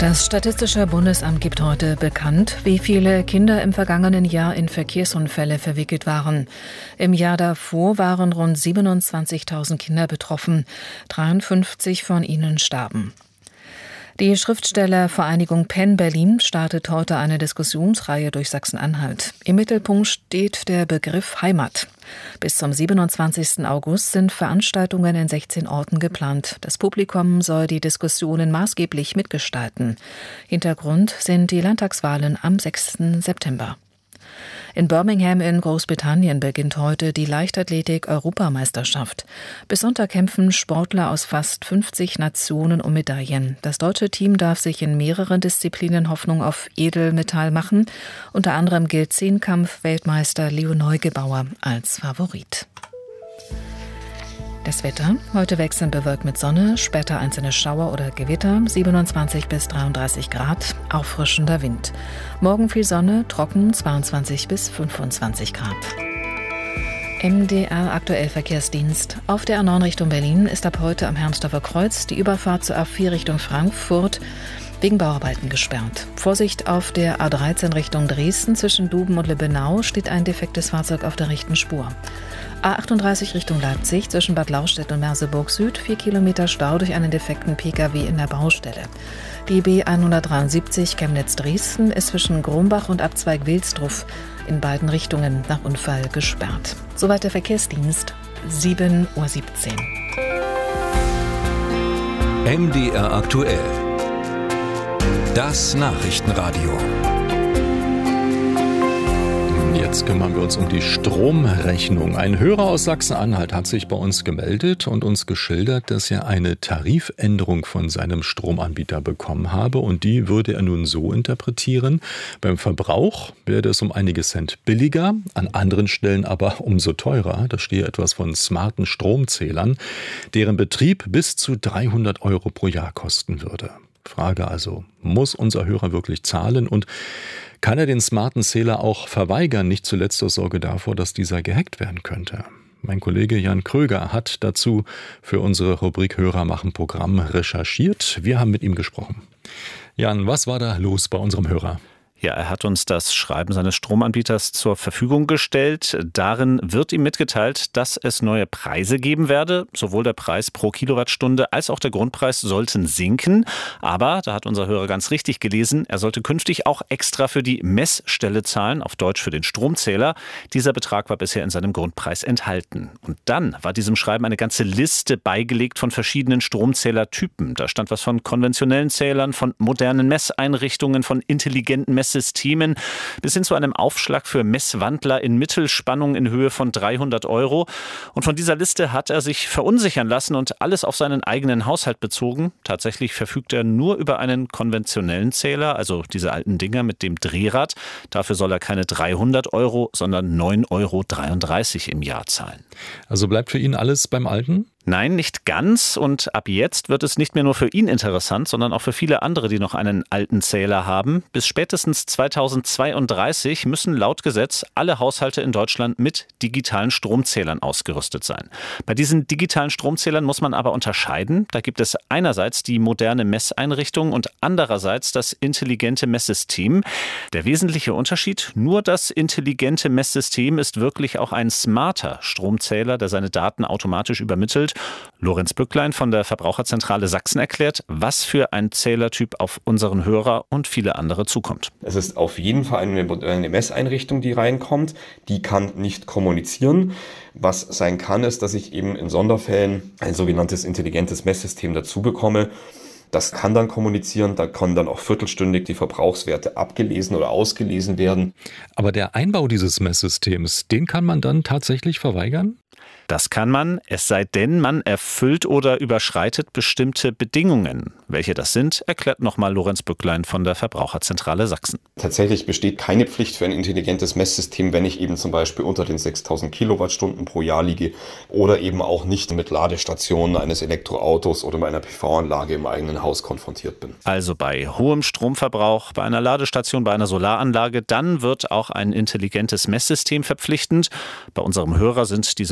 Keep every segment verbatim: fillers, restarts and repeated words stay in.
Das Statistische Bundesamt gibt heute bekannt, wie viele Kinder im vergangenen Jahr in Verkehrsunfälle verwickelt waren. Im Jahr davor waren rund siebenundzwanzigtausend Kinder betroffen. dreiundfünfzig von ihnen starben. Die Schriftstellervereinigung Penn Berlin startet heute eine Diskussionsreihe durch Sachsen-Anhalt. Im Mittelpunkt steht der Begriff Heimat. Bis zum siebenundzwanzigsten August sind Veranstaltungen in sechzehn Orten geplant. Das Publikum soll die Diskussionen maßgeblich mitgestalten. Hintergrund sind die Landtagswahlen am sechsten September. In Birmingham in Großbritannien beginnt heute die Leichtathletik-Europameisterschaft. Bis Sonntag kämpfen Sportler aus fast fünfzig Nationen um Medaillen. Das deutsche Team darf sich in mehreren Disziplinen Hoffnung auf Edelmetall machen. Unter anderem gilt Zehnkampf-Weltmeister Leo Neugebauer als Favorit. Das Wetter. Heute wechselnd bewölkt mit Sonne, später einzelne Schauer oder Gewitter, siebenundzwanzig bis dreiunddreißig Grad, auffrischender Wind. Morgen viel Sonne, trocken, zweiundzwanzig bis fünfundzwanzig Grad. M D R Aktuell Verkehrsdienst. Auf der A neun Richtung Berlin ist ab heute am Hermsdorfer Kreuz die Überfahrt zur A vier Richtung Frankfurt wegen Bauarbeiten gesperrt. Vorsicht auf der A dreizehn Richtung Dresden. Zwischen Duben und Lübbenau steht ein defektes Fahrzeug auf der rechten Spur. A achtunddreißig Richtung Leipzig zwischen Bad Lauchstädt und Merseburg Süd. Vier Kilometer Stau durch einen defekten Pkw in der Baustelle. Die B hundertdreiundsiebzig Chemnitz-Dresden ist zwischen Grumbach und Abzweig Wilsdruff in beiden Richtungen nach Unfall gesperrt. Soweit der Verkehrsdienst, sieben Uhr siebzehn. M D R aktuell. Das Nachrichtenradio. Jetzt kümmern wir uns um die Stromrechnung. Ein Hörer aus Sachsen-Anhalt hat sich bei uns gemeldet und uns geschildert, dass er eine Tarifänderung von seinem Stromanbieter bekommen habe. Und die würde er nun so interpretieren: Beim Verbrauch werde es um einige Cent billiger, an anderen Stellen aber umso teurer. Da stehe etwas von smarten Stromzählern, deren Betrieb bis zu dreihundert Euro pro Jahr kosten würde. Frage also, muss unser Hörer wirklich zahlen und kann er den smarten Zähler auch verweigern, nicht zuletzt aus Sorge davor, dass dieser gehackt werden könnte? Mein Kollege Jan Kröger hat dazu für unsere Rubrik Hörer machen Programm recherchiert. Wir haben mit ihm gesprochen. Jan, was war da los bei unserem Hörer? Ja, er hat uns das Schreiben seines Stromanbieters zur Verfügung gestellt. Darin wird ihm mitgeteilt, dass es neue Preise geben werde. Sowohl der Preis pro Kilowattstunde als auch der Grundpreis sollten sinken. Aber, da hat unser Hörer ganz richtig gelesen, er sollte künftig auch extra für die Messstelle zahlen, auf Deutsch für den Stromzähler. Dieser Betrag war bisher in seinem Grundpreis enthalten. Und dann war diesem Schreiben eine ganze Liste beigelegt von verschiedenen Stromzählertypen. Da stand was von konventionellen Zählern, von modernen Messeinrichtungen, von intelligenten Messsystemen, bis hin zu einem Aufschlag für Messwandler in Mittelspannung in Höhe von dreihundert Euro. Und von dieser Liste hat er sich verunsichern lassen und alles auf seinen eigenen Haushalt bezogen. Tatsächlich verfügt er nur über einen konventionellen Zähler, also diese alten Dinger mit dem Drehrad. Dafür soll er keine dreihundert Euro, sondern neun Euro dreiunddreißig im Jahr zahlen. Also bleibt für ihn alles beim Alten? Nein, nicht ganz. Und ab jetzt wird es nicht mehr nur für ihn interessant, sondern auch für viele andere, die noch einen alten Zähler haben. Bis spätestens zweitausendzweiunddreißig müssen laut Gesetz alle Haushalte in Deutschland mit digitalen Stromzählern ausgerüstet sein. Bei diesen digitalen Stromzählern muss man aber unterscheiden. Da gibt es einerseits die moderne Messeinrichtung und andererseits das intelligente Messsystem. Der wesentliche Unterschied: Nur das intelligente Messsystem ist wirklich auch ein smarter Stromzähler, der seine Daten automatisch übermittelt. Lorenz Bücklein von der Verbraucherzentrale Sachsen erklärt, was für ein Zählertyp auf unseren Hörer und viele andere zukommt. Es ist auf jeden Fall eine, eine Messeinrichtung, die reinkommt. Die kann nicht kommunizieren. Was sein kann, ist, dass ich eben in Sonderfällen ein sogenanntes intelligentes Messsystem dazu bekomme. Das kann dann kommunizieren, da können dann auch viertelstündig die Verbrauchswerte abgelesen oder ausgelesen werden. Aber der Einbau dieses Messsystems, den kann man dann tatsächlich verweigern? Das kann man, es sei denn, man erfüllt oder überschreitet bestimmte Bedingungen. Welche das sind, erklärt nochmal Lorenz Bücklein von der Verbraucherzentrale Sachsen. Tatsächlich besteht keine Pflicht für ein intelligentes Messsystem, wenn ich eben zum Beispiel unter den sechstausend Kilowattstunden pro Jahr liege oder eben auch nicht mit Ladestationen eines Elektroautos oder bei einer P V-Anlage im eigenen Haus konfrontiert bin. Also bei hohem Stromverbrauch, bei einer Ladestation, bei einer Solaranlage, dann wird auch ein intelligentes Messsystem verpflichtend. Bei unserem Hörer sind diese Bedingungen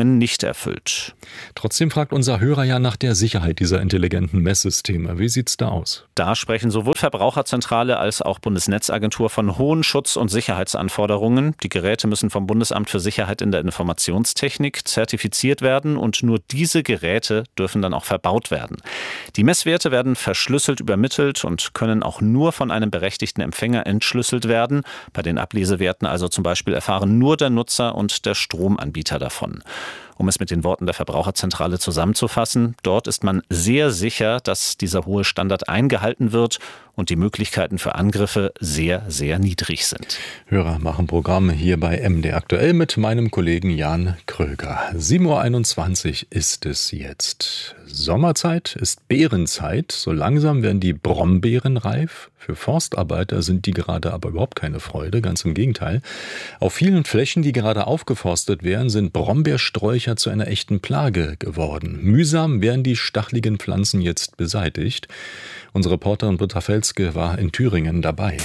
Bedingungen nicht erfüllt. Trotzdem fragt unser Hörer ja nach der Sicherheit dieser intelligenten Messsysteme. Wie sieht's da aus? Da sprechen sowohl Verbraucherzentrale als auch Bundesnetzagentur von hohen Schutz- und Sicherheitsanforderungen. Die Geräte müssen vom Bundesamt für Sicherheit in der Informationstechnik zertifiziert werden und nur diese Geräte dürfen dann auch verbaut werden. Die Messwerte werden verschlüsselt übermittelt und können auch nur von einem berechtigten Empfänger entschlüsselt werden. Bei den Ablesewerten also zum Beispiel erfahren nur der Nutzer und der Stromanbieter davon. Um es mit den Worten der Verbraucherzentrale zusammenzufassen, dort ist man sehr sicher, dass dieser hohe Standard eingehalten wird und die Möglichkeiten für Angriffe sehr, sehr niedrig sind. Hörer machen Programm hier bei M D aktuell mit meinem Kollegen Jan Kröger. sieben Uhr einundzwanzig ist es jetzt. Sommerzeit ist Beerenzeit. So langsam werden die Brombeeren reif. Für Forstarbeiter sind die gerade aber überhaupt keine Freude, ganz im Gegenteil. Auf vielen Flächen, die gerade aufgeforstet werden, sind Brombeersträucher zu einer echten Plage geworden. Mühsam werden die stachligen Pflanzen jetzt beseitigt. Unsere Reporterin Britta Felske war in Thüringen dabei.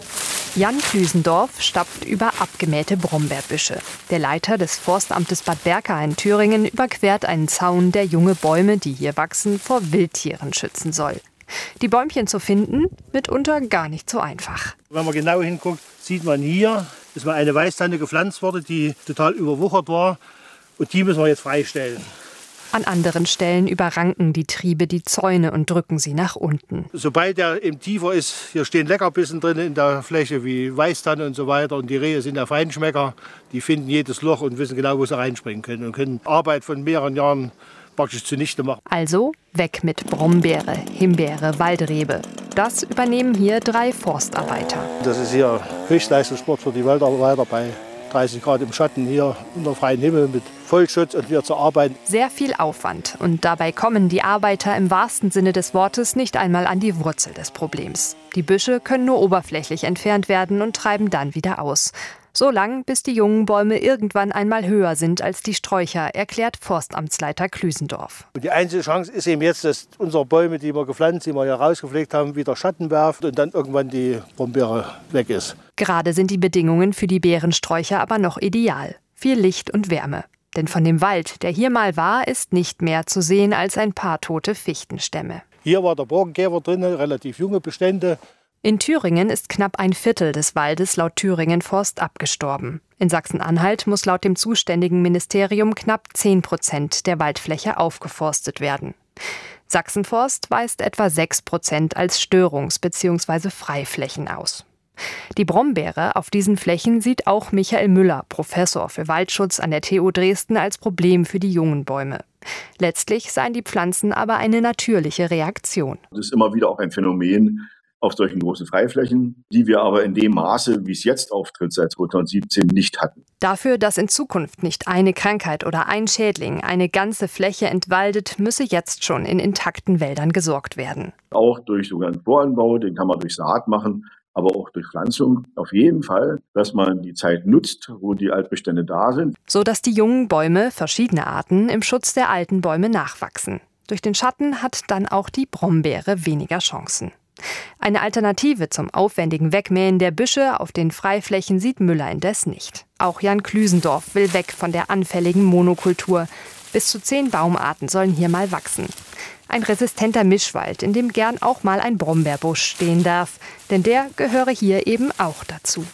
Jan Klüsendorf stapft über abgemähte Brombeerbüsche. Der Leiter des Forstamtes Bad Berka in Thüringen überquert einen Zaun, der junge Bäume, die hier wachsen, vor Wildtieren schützen soll. Die Bäumchen zu finden, mitunter gar nicht so einfach. Wenn man genau hinguckt, sieht man hier, ist mal eine Weißtanne gepflanzt worden, die total überwuchert war. Und die müssen wir jetzt freistellen. An anderen Stellen überranken die Triebe die Zäune und drücken sie nach unten. Sobald der eben tiefer ist, hier stehen Leckerbissen drin in der Fläche wie Weißtanne und so weiter. Und die Rehe sind ja Feinschmecker, die finden jedes Loch und wissen genau, wo sie reinspringen können. Und können Arbeit von mehreren Jahren praktisch zunichte machen. Also weg mit Brombeere, Himbeere, Waldrebe. Das übernehmen hier drei Forstarbeiter. Das ist hier Höchstleistungssport für die Waldarbeiter bei dreißig Grad im Schatten hier unter freiem Himmel mit Vollschutz und wieder zu arbeiten. Sehr viel Aufwand und dabei kommen die Arbeiter im wahrsten Sinne des Wortes nicht einmal an die Wurzel des Problems. Die Büsche können nur oberflächlich entfernt werden und treiben dann wieder aus. So lang, bis die jungen Bäume irgendwann einmal höher sind als die Sträucher, erklärt Forstamtsleiter Klüsendorf. Und die einzige Chance ist eben jetzt, dass unsere Bäume, die wir gepflanzt, die wir hier rausgepflegt haben, wieder Schatten werfen und dann irgendwann die Brombeere weg ist. Gerade sind die Bedingungen für die Beerensträucher aber noch ideal. Viel Licht und Wärme. Denn von dem Wald, der hier mal war, ist nicht mehr zu sehen als ein paar tote Fichtenstämme. Hier war der Borkenkäfer drin, relativ junge Bestände. In Thüringen ist knapp ein Viertel des Waldes laut Thüringen Forst abgestorben. In Sachsen-Anhalt muss laut dem zuständigen Ministerium knapp zehn Prozent der Waldfläche aufgeforstet werden. Sachsenforst weist etwa sechs Prozent als Störungs- bzw. Freiflächen aus. Die Brombeere auf diesen Flächen sieht auch Michael Müller, Professor für Waldschutz an der T U Dresden, als Problem für die jungen Bäume. Letztlich seien die Pflanzen aber eine natürliche Reaktion. Das ist immer wieder auch ein Phänomen auf solchen großen Freiflächen, die wir aber in dem Maße, wie es jetzt auftritt, seit zweitausendsiebzehn nicht hatten. Dafür, dass in Zukunft nicht eine Krankheit oder ein Schädling eine ganze Fläche entwaldet, müsse jetzt schon in intakten Wäldern gesorgt werden. Auch durch sogenannten Voranbau, den kann man durch Saat machen, aber auch durch Pflanzung. Auf jeden Fall, dass man die Zeit nutzt, wo die Altbestände da sind. So dass die jungen Bäume, verschiedene Arten, im Schutz der alten Bäume nachwachsen. Durch den Schatten hat dann auch die Brombeere weniger Chancen. Eine Alternative zum aufwendigen Wegmähen der Büsche auf den Freiflächen sieht Müller indes nicht. Auch Jan Klüsendorf will weg von der anfälligen Monokultur. Bis zu zehn Baumarten sollen hier mal wachsen. Ein resistenter Mischwald, in dem gern auch mal ein Brombeerbusch stehen darf. Denn der gehöre hier eben auch dazu.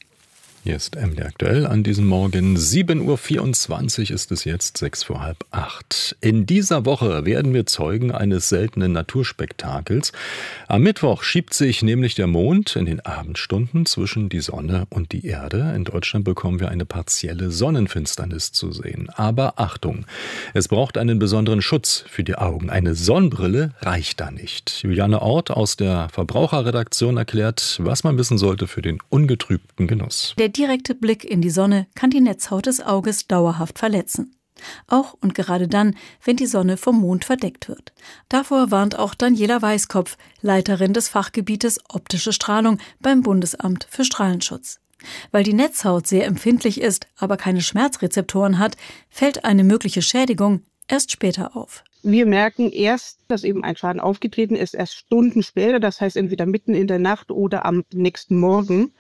Hier ist M D aktuell an diesem Morgen. sieben Uhr vierundzwanzig ist es jetzt, sechs vor halb acht. In dieser Woche werden wir Zeugen eines seltenen Naturspektakels. Am Mittwoch schiebt sich nämlich der Mond in den Abendstunden zwischen die Sonne und die Erde. In Deutschland bekommen wir eine partielle Sonnenfinsternis zu sehen. Aber Achtung, es braucht einen besonderen Schutz für die Augen. Eine Sonnenbrille reicht da nicht. Juliane Ort aus der Verbraucherredaktion erklärt, was man wissen sollte für den ungetrübten Genuss. Der direkte Blick in die Sonne kann die Netzhaut des Auges dauerhaft verletzen. Auch und gerade dann, wenn die Sonne vom Mond verdeckt wird. Davor warnt auch Daniela Weißkopf, Leiterin des Fachgebietes Optische Strahlung beim Bundesamt für Strahlenschutz. Weil die Netzhaut sehr empfindlich ist, aber keine Schmerzrezeptoren hat, fällt eine mögliche Schädigung erst später auf. Wir merken erst, dass eben ein Schaden aufgetreten ist, erst Stunden später, das heißt entweder mitten in der Nacht oder am nächsten Morgen.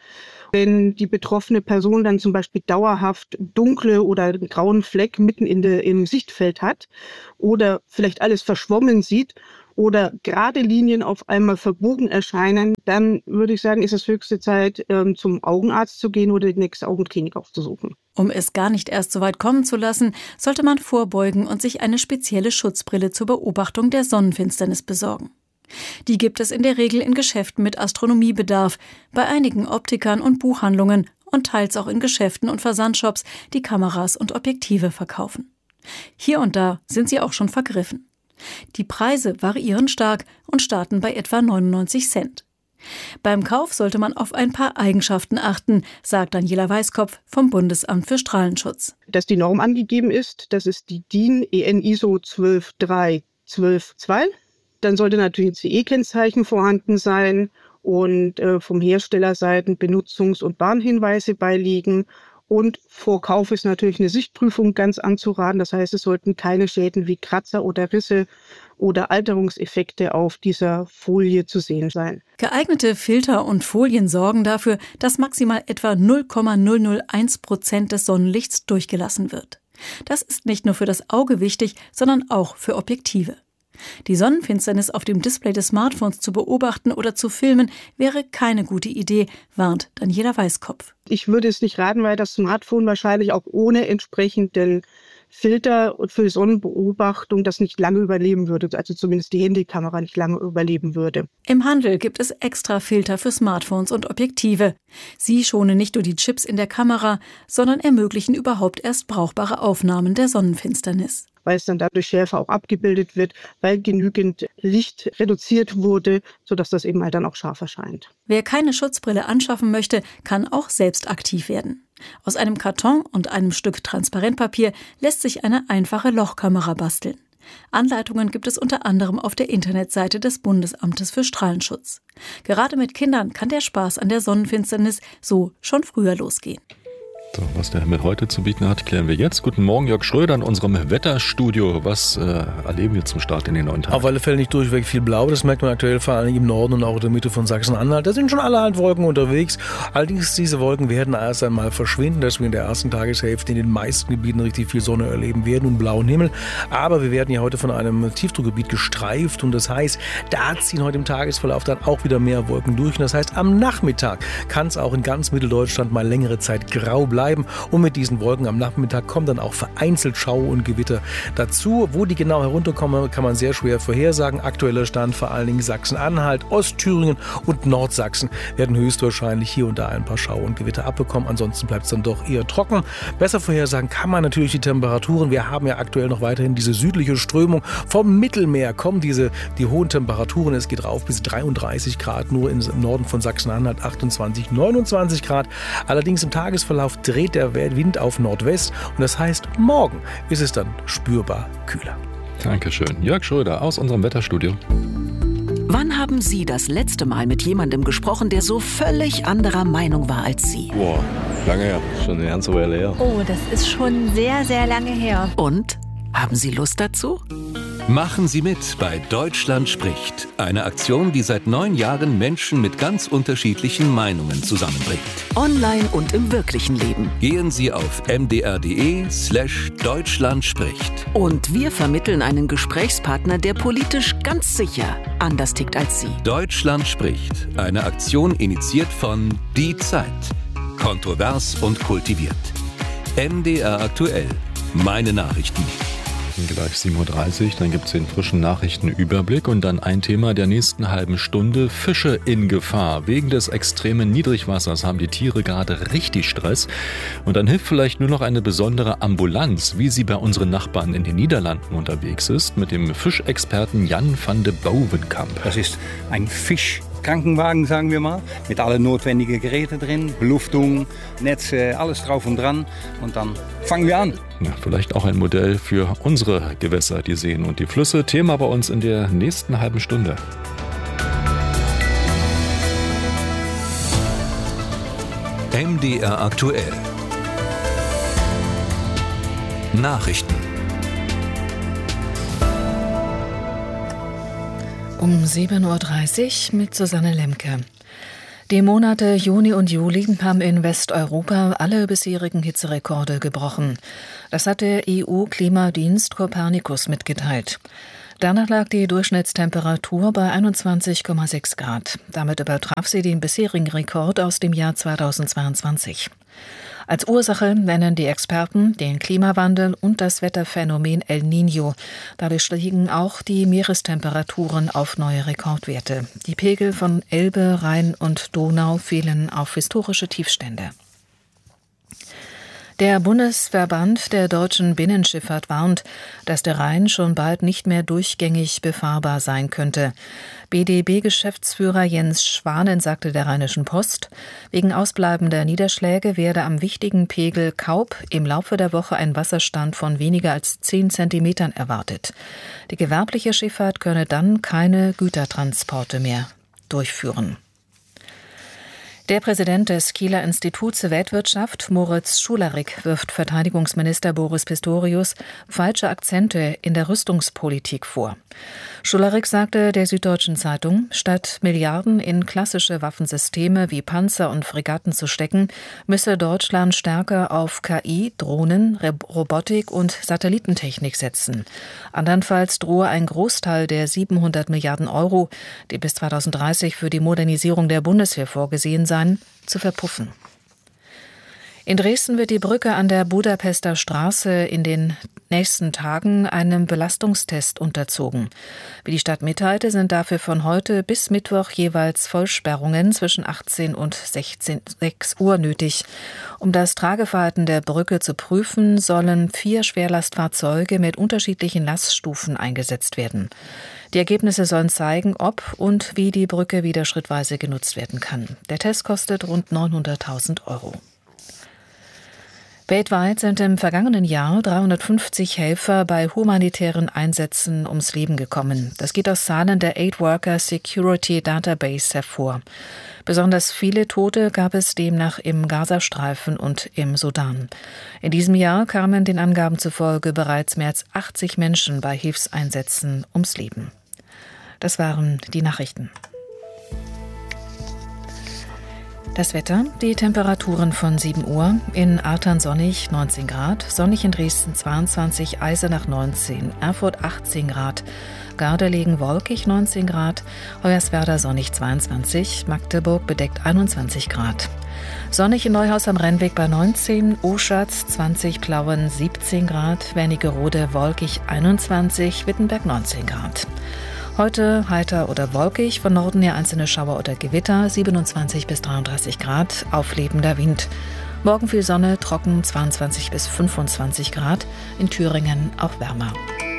Wenn die betroffene Person dann zum Beispiel dauerhaft dunkle oder einen grauen Fleck mitten in der, im Sichtfeld hat oder vielleicht alles verschwommen sieht oder gerade Linien auf einmal verbogen erscheinen, dann würde ich sagen, ist es höchste Zeit, ähm, zum Augenarzt zu gehen oder die nächste Augenklinik aufzusuchen. Um es gar nicht erst so weit kommen zu lassen, sollte man vorbeugen und sich eine spezielle Schutzbrille zur Beobachtung der Sonnenfinsternis besorgen. Die gibt es in der Regel in Geschäften mit Astronomiebedarf, bei einigen Optikern und Buchhandlungen und teils auch in Geschäften und Versandshops, die Kameras und Objektive verkaufen. Hier und da sind sie auch schon vergriffen. Die Preise variieren stark und starten bei etwa neunundneunzig Cent. Beim Kauf sollte man auf ein paar Eigenschaften achten, sagt Daniela Weiskopf vom Bundesamt für Strahlenschutz. Dass die Norm angegeben ist, das ist die D I N E N I S O zwölf drei zwölf zwei. Dann sollte natürlich ein C E-Kennzeichen vorhanden sein und äh, vom Herstellerseiten Benutzungs- und Warnhinweise beiliegen. Und vor Kauf ist natürlich eine Sichtprüfung ganz anzuraten. Das heißt, es sollten keine Schäden wie Kratzer oder Risse oder Alterungseffekte auf dieser Folie zu sehen sein. Geeignete Filter und Folien sorgen dafür, dass maximal etwa null Komma null null eins Prozent des Sonnenlichts durchgelassen wird. Das ist nicht nur für das Auge wichtig, sondern auch für Objektive. Die Sonnenfinsternis auf dem Display des Smartphones zu beobachten oder zu filmen, wäre keine gute Idee, warnt Daniela Weiskopf. Ich würde es nicht raten, weil das Smartphone wahrscheinlich auch ohne entsprechenden Filter und für Sonnenbeobachtung das nicht lange überleben würde, also zumindest die Handykamera nicht lange überleben würde. Im Handel gibt es extra Filter für Smartphones und Objektive. Sie schonen nicht nur die Chips in der Kamera, sondern ermöglichen überhaupt erst brauchbare Aufnahmen der Sonnenfinsternis. Weil es dann dadurch schärfer auch abgebildet wird, weil genügend Licht reduziert wurde, sodass das eben halt dann auch scharf erscheint. Wer keine Schutzbrille anschaffen möchte, kann auch selbst aktiv werden. Aus einem Karton und einem Stück Transparentpapier lässt sich eine einfache Lochkamera basteln. Anleitungen gibt es unter anderem auf der Internetseite des Bundesamtes für Strahlenschutz. Gerade mit Kindern kann der Spaß an der Sonnenfinsternis so schon früher losgehen. So, was der Himmel heute zu bieten hat, klären wir jetzt. Guten Morgen, Jörg Schröder in unserem Wetterstudio. Was äh, erleben wir zum Start in den neuen Tag? Auf alle Fälle nicht durchweg viel Blau. Das merkt man aktuell vor allem im Norden und auch in der Mitte von Sachsen-Anhalt. Da sind schon alle Wolken unterwegs. Allerdings, diese Wolken werden erst einmal verschwinden, dass wir in der ersten Tageshälfte in den meisten Gebieten richtig viel Sonne erleben werden und blauen Himmel. Aber wir werden ja heute von einem Tiefdruckgebiet gestreift und das heißt, da ziehen heute im Tagesverlauf dann auch wieder mehr Wolken durch. Und das heißt, am Nachmittag kann es auch in ganz Mitteldeutschland mal längere Zeit grau bleiben. Bleiben. Und mit diesen Wolken am Nachmittag kommen dann auch vereinzelt Schau und Gewitter dazu. Wo die genau herunterkommen, kann man sehr schwer vorhersagen. Aktueller Stand vor allen Dingen Sachsen-Anhalt, Ostthüringen und Nordsachsen werden höchstwahrscheinlich hier und da ein paar Schau und Gewitter abbekommen. Ansonsten bleibt es dann doch eher trocken. Besser vorhersagen kann man natürlich die Temperaturen. Wir haben ja aktuell noch weiterhin diese südliche Strömung. Vom Mittelmeer kommen diese die hohen Temperaturen. Es geht rauf bis dreiunddreißig Grad, nur im Norden von Sachsen-Anhalt achtundzwanzig, neunundzwanzig Grad. Allerdings im Tagesverlauf dreht der Wind auf Nordwest und das heißt, morgen ist es dann spürbar kühler. Dankeschön. Jörg Schröder aus unserem Wetterstudio. Wann haben Sie das letzte Mal mit jemandem gesprochen, der so völlig anderer Meinung war als Sie? Boah, lange her. Schon eine ganze Weile her. Oh, das ist schon sehr, sehr lange her. Und? Haben Sie Lust dazu? Machen Sie mit bei Deutschland spricht. Eine Aktion, die seit neun Jahren Menschen mit ganz unterschiedlichen Meinungen zusammenbringt. Online und im wirklichen Leben. Gehen Sie auf m d r punkt d e slash Deutschland spricht. Und wir vermitteln einen Gesprächspartner, der politisch ganz sicher anders tickt als Sie. Deutschland spricht. Eine Aktion initiiert von Die Zeit. Kontrovers und kultiviert. M D R aktuell. Meine Nachrichten. Gleich sieben Uhr dreißig, dann gibt es den frischen Nachrichtenüberblick und dann ein Thema der nächsten halben Stunde: Fische in Gefahr. Wegen des extremen Niedrigwassers haben die Tiere gerade richtig Stress. Und dann hilft vielleicht nur noch eine besondere Ambulanz, wie sie bei unseren Nachbarn in den Niederlanden unterwegs ist, mit dem Fischexperten Jan van de Bouwenkamp. Das ist ein Fisch. Krankenwagen, sagen wir mal, mit allen notwendigen Geräten drin, Beluftung, Netze, alles drauf und dran. Und dann fangen wir an. Ja, vielleicht auch ein Modell für unsere Gewässer, die Seen und die Flüsse. Thema bei uns in der nächsten halben Stunde. M D R aktuell. Nachrichten. Um sieben Uhr dreißig mit Susanne Lemke. Die Monate Juni und Juli haben in Westeuropa alle bisherigen Hitzerekorde gebrochen. Das hat der E U-Klimadienst Copernicus mitgeteilt. Danach lag die Durchschnittstemperatur bei einundzwanzig Komma sechs Grad. Damit übertraf sie den bisherigen Rekord aus dem Jahr zweitausendzweiundzwanzig. Als Ursache nennen die Experten den Klimawandel und das Wetterphänomen El Niño. Dadurch stiegen auch die Meerestemperaturen auf neue Rekordwerte. Die Pegel von Elbe, Rhein und Donau fielen auf historische Tiefstände. Der Bundesverband der deutschen Binnenschifffahrt warnt, dass der Rhein schon bald nicht mehr durchgängig befahrbar sein könnte. B D B-Geschäftsführer Jens Schwanen sagte der Rheinischen Post, wegen ausbleibender Niederschläge werde am wichtigen Pegel Kaup im Laufe der Woche ein Wasserstand von weniger als zehn Zentimetern erwartet. Die gewerbliche Schifffahrt könne dann keine Gütertransporte mehr durchführen. Der Präsident des Kieler Instituts für Weltwirtschaft, Moritz Schularik, wirft Verteidigungsminister Boris Pistorius falsche Akzente in der Rüstungspolitik vor. Schularik sagte der Süddeutschen Zeitung, statt Milliarden in klassische Waffensysteme wie Panzer und Fregatten zu stecken, müsse Deutschland stärker auf K I, Drohnen, Robotik und Satellitentechnik setzen. Andernfalls drohe ein Großteil der siebenhundert Milliarden Euro, die bis zweitausenddreißig für die Modernisierung der Bundeswehr vorgesehen seien, zu verpuffen. In Dresden wird die Brücke an der Budapester Straße in den nächsten Tagen einem Belastungstest unterzogen. Wie die Stadt mitteilte, sind dafür von heute bis Mittwoch jeweils Vollsperrungen zwischen achtzehn und sechzehn, sechs Uhr nötig. Um das Trageverhalten der Brücke zu prüfen, sollen vier Schwerlastfahrzeuge mit unterschiedlichen Laststufen eingesetzt werden. Die Ergebnisse sollen zeigen, ob und wie die Brücke wieder schrittweise genutzt werden kann. Der Test kostet rund neunhunderttausend Euro. Weltweit sind im vergangenen Jahr dreihundertfünfzig Helfer bei humanitären Einsätzen ums Leben gekommen. Das geht aus Zahlen der Aid Worker Security Database hervor. Besonders viele Tote gab es demnach im Gazastreifen und im Sudan. In diesem Jahr kamen den Angaben zufolge bereits mehr als achtzig Menschen bei Hilfseinsätzen ums Leben. Das waren die Nachrichten. Das Wetter, die Temperaturen von sieben Uhr, in Artern sonnig neunzehn Grad, sonnig in Dresden zweiundzwanzig, Eisenach neunzehn, Erfurt achtzehn Grad, Gardelegen wolkig neunzehn Grad, Hoyerswerda sonnig zweiundzwanzig, Magdeburg bedeckt einundzwanzig Grad. Sonnig in Neuhaus am Rennweg bei neunzehn, Oschatz zwanzig, Plauen siebzehn Grad, Wernigerode wolkig einundzwanzig, Wittenberg neunzehn Grad. Heute heiter oder wolkig, von Norden her einzelne Schauer oder Gewitter, siebenundzwanzig bis dreiunddreißig Grad, auflebender Wind. Morgen viel Sonne, trocken, zweiundzwanzig bis fünfundzwanzig Grad, in Thüringen auch wärmer.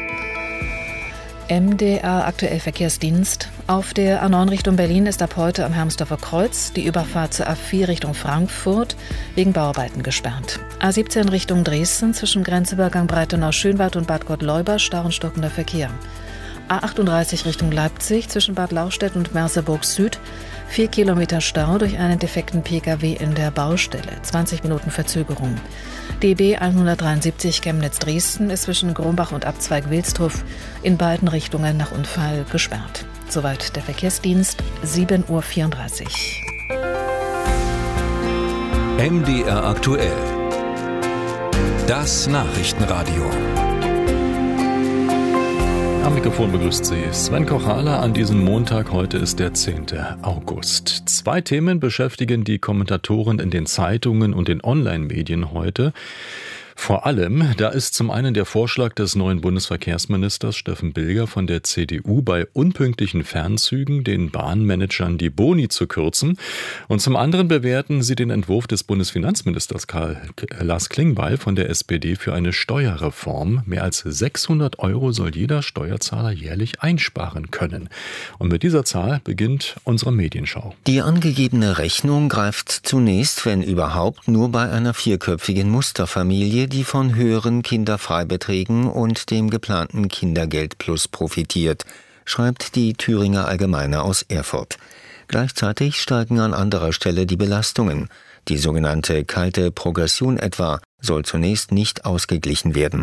M D R aktuell Verkehrsdienst. Auf der A neun Richtung Berlin ist ab heute am Hermsdorfer Kreuz die Überfahrt zur A vier Richtung Frankfurt wegen Bauarbeiten gesperrt. A siebzehn Richtung Dresden zwischen Grenzübergang Breitenau-Schönwald und Bad Gottleuba starr und stockender Verkehr. A achtunddreißig Richtung Leipzig zwischen Bad Lauchstädt und Merseburg Süd. Vier Kilometer Stau durch einen defekten P K W in der Baustelle. zwanzig Minuten Verzögerung. D B hundertdreiundsiebzig Chemnitz-Dresden ist zwischen Grumbach und Abzweig Wilsdruf in beiden Richtungen nach Unfall gesperrt. Soweit der Verkehrsdienst, sieben Uhr vierunddreißig. M D R aktuell. Das Nachrichtenradio. Am Mikrofon begrüßt Sie Sven Kochaler an diesem Montag. Heute ist der zehnte August. Zwei Themen beschäftigen die Kommentatoren in den Zeitungen und den Online-Medien heute. Vor allem, da ist zum einen der Vorschlag des neuen Bundesverkehrsministers Steffen Bilger von der C D U, bei unpünktlichen Fernzügen den Bahnmanagern die Boni zu kürzen. Und zum anderen bewerten sie den Entwurf des Bundesfinanzministers Karl Lars Klingbeil von der S P D für eine Steuerreform. Mehr als sechshundert Euro soll jeder Steuerzahler jährlich einsparen können. Und mit dieser Zahl beginnt unsere Medienschau. Die angegebene Rechnung greift zunächst, wenn überhaupt, nur bei einer vierköpfigen Musterfamilie, die von höheren Kinderfreibeträgen und dem geplanten Kindergeld Plus profitiert, schreibt die Thüringer Allgemeine aus Erfurt. Gleichzeitig steigen an anderer Stelle die Belastungen. Die sogenannte kalte Progression etwa soll zunächst nicht ausgeglichen werden.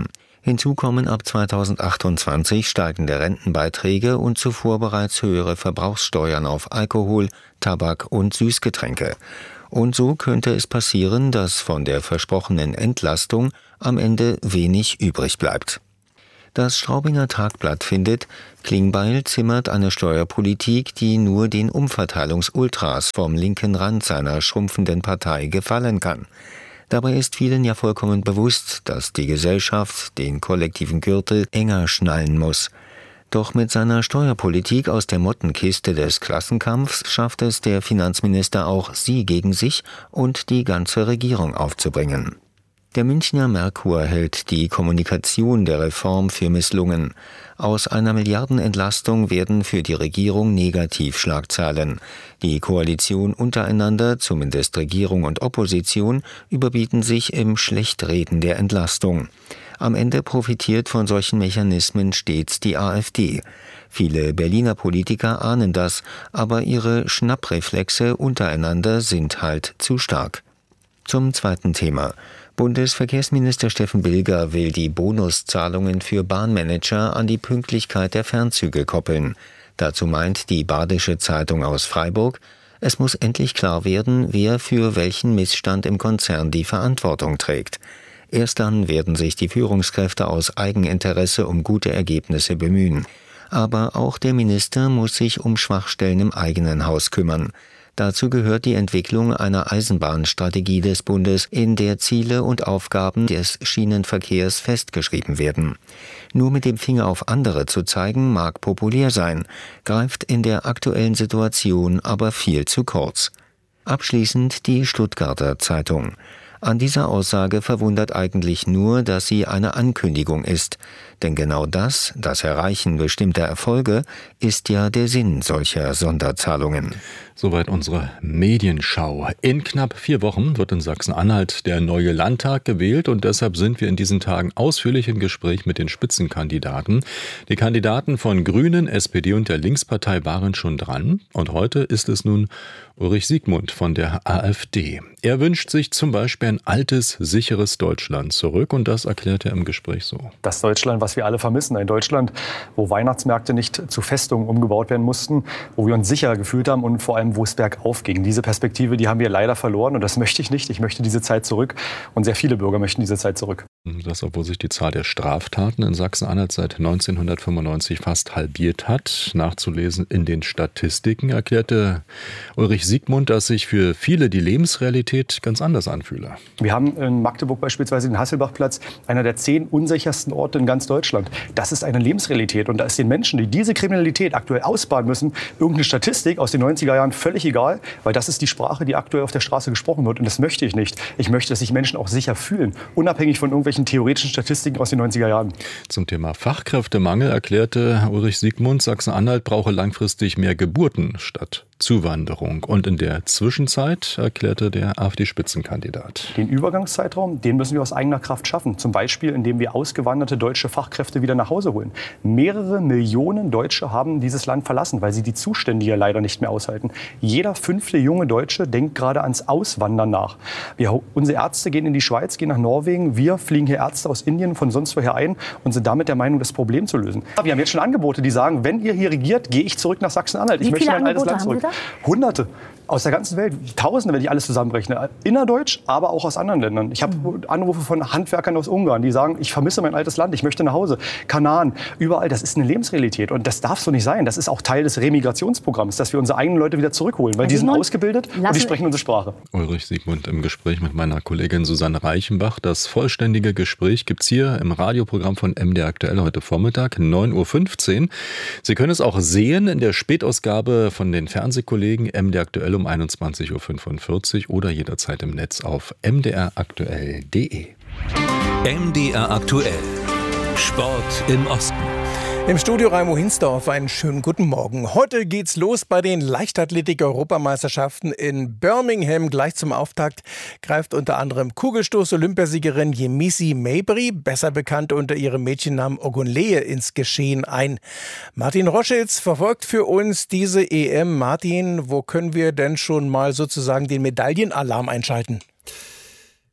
Hinzu kommen ab zweitausendachtundzwanzig steigende Rentenbeiträge und zuvor bereits höhere Verbrauchssteuern auf Alkohol, Tabak und Süßgetränke. Und so könnte es passieren, dass von der versprochenen Entlastung am Ende wenig übrig bleibt. Das Straubinger Tagblatt findet, Klingbeil zimmert eine Steuerpolitik, die nur den Umverteilungsultras vom linken Rand seiner schrumpfenden Partei gefallen kann. Dabei ist vielen ja vollkommen bewusst, dass die Gesellschaft den kollektiven Gürtel enger schnallen muss. Doch mit seiner Steuerpolitik aus der Mottenkiste des Klassenkampfs schafft es der Finanzminister auch, sie gegen sich und die ganze Regierung aufzubringen. Der Münchner Merkur hält die Kommunikation der Reform für misslungen. Aus einer Milliardenentlastung werden für die Regierung Negativschlagzeilen. Die Koalition untereinander, zumindest Regierung und Opposition, überbieten sich im Schlechtreden der Entlastung. Am Ende profitiert von solchen Mechanismen stets die AfD. Viele Berliner Politiker ahnen das, aber ihre Schnappreflexe untereinander sind halt zu stark. Zum zweiten Thema. Bundesverkehrsminister Steffen Bilger will die Bonuszahlungen für Bahnmanager an die Pünktlichkeit der Fernzüge koppeln. Dazu meint die Badische Zeitung aus Freiburg, es muss endlich klar werden, wer für welchen Missstand im Konzern die Verantwortung trägt. Erst dann werden sich die Führungskräfte aus Eigeninteresse um gute Ergebnisse bemühen. Aber auch der Minister muss sich um Schwachstellen im eigenen Haus kümmern. Dazu gehört die Entwicklung einer Eisenbahnstrategie des Bundes, in der Ziele und Aufgaben des Schienenverkehrs festgeschrieben werden. Nur mit dem Finger auf andere zu zeigen, mag populär sein, greift in der aktuellen Situation aber viel zu kurz. Abschließend die Stuttgarter Zeitung. An dieser Aussage verwundert eigentlich nur, dass sie eine Ankündigung ist. Denn genau das, das Erreichen bestimmter Erfolge, ist ja der Sinn solcher Sonderzahlungen. Soweit unsere Medienschau. In knapp vier Wochen wird in Sachsen-Anhalt der neue Landtag gewählt und deshalb sind wir in diesen Tagen ausführlich im Gespräch mit den Spitzenkandidaten. Die Kandidaten von Grünen, S P D und der Linkspartei waren schon dran und heute ist es nun Ulrich Siegmund von der AfD. Er wünscht sich zum Beispiel ein altes, sicheres Deutschland zurück und das erklärt er im Gespräch so. Das Deutschland, was wir alle vermissen, ein Deutschland, wo Weihnachtsmärkte nicht zu Festungen umgebaut werden mussten, wo wir uns sicher gefühlt haben und vor allem, wo es bergauf ging. Diese Perspektive, die haben wir leider verloren und das möchte ich nicht. Ich möchte diese Zeit zurück und sehr viele Bürger möchten diese Zeit zurück. Das, obwohl sich die Zahl der Straftaten in Sachsen-Anhalt seit neunzehnhundertfünfundneunzig fast halbiert hat. Nachzulesen in den Statistiken, erklärte Ulrich Siegmund, dass sich für viele die Lebensrealität ganz anders anfühle. Wir haben in Magdeburg beispielsweise den Hasselbachplatz, einer der zehn unsichersten Orte in ganz Deutschland. Das ist eine Lebensrealität und da ist den Menschen, die diese Kriminalität aktuell ausbaden müssen, irgendeine Statistik aus den neunziger Jahren völlig egal, weil das ist die Sprache, die aktuell auf der Straße gesprochen wird und das möchte ich nicht. Ich möchte, dass sich Menschen auch sicher fühlen, unabhängig von irgendwelchen theoretischen Statistiken aus den neunziger Jahren. Zum Thema Fachkräftemangel erklärte Ulrich Siegmund, Sachsen-Anhalt brauche langfristig mehr Geburten statt Zuwanderung. Und in der Zwischenzeit erklärte der AfD-Spitzenkandidat. Den Übergangszeitraum, den müssen wir aus eigener Kraft schaffen. Zum Beispiel, indem wir ausgewanderte deutsche Fachkräfte wieder nach Hause holen. Mehrere Millionen Deutsche haben dieses Land verlassen, weil sie die Zustände hier leider nicht mehr aushalten. Jeder fünfte junge Deutsche denkt gerade ans Auswandern nach. Wir, unsere Ärzte gehen in die Schweiz, gehen nach Norwegen. Wir fliegen hier Ärzte aus Indien von sonst woher ein und sind damit der Meinung, das Problem zu lösen. Wir haben jetzt schon Angebote, die sagen, wenn ihr hier regiert, gehe ich zurück nach Sachsen-Anhalt. Ich möchte mein altes Land zurück. Hunderte. Aus der ganzen Welt, Tausende, wenn ich alles zusammenrechne. Innerdeutsch, aber auch aus anderen Ländern. Ich habe Anrufe von Handwerkern aus Ungarn, die sagen, ich vermisse mein altes Land, ich möchte nach Hause. Kanaren, überall, das ist eine Lebensrealität. Und das darf so nicht sein. Das ist auch Teil des Remigrationsprogramms, dass wir unsere eigenen Leute wieder zurückholen. Weil die sind ausgebildet und die sprechen unsere Sprache. Ulrich Siegmund im Gespräch mit meiner Kollegin Susanne Reichenbach. Das vollständige Gespräch gibt es hier im Radioprogramm von M D R Aktuell heute Vormittag, neun Uhr fünfzehn. Sie können es auch sehen in der Spätausgabe von den Fernsehkollegen M D R Aktuell um einundzwanzig Uhr fünfundvierzig oder jederzeit im Netz auf m d r aktuell punkt d e. M D R Aktuell. Sport im Osten. Im Studio Raimo Hinsdorf, einen schönen guten Morgen. Heute geht's los bei den Leichtathletik-Europameisterschaften in Birmingham. Gleich zum Auftakt greift unter anderem Kugelstoß-Olympiasiegerin Yemisi Mabry, besser bekannt unter ihrem Mädchennamen Ogunleye, ins Geschehen ein. Martin Roschitz verfolgt für uns diese E M. Martin, wo können wir denn schon mal sozusagen den Medaillenalarm einschalten?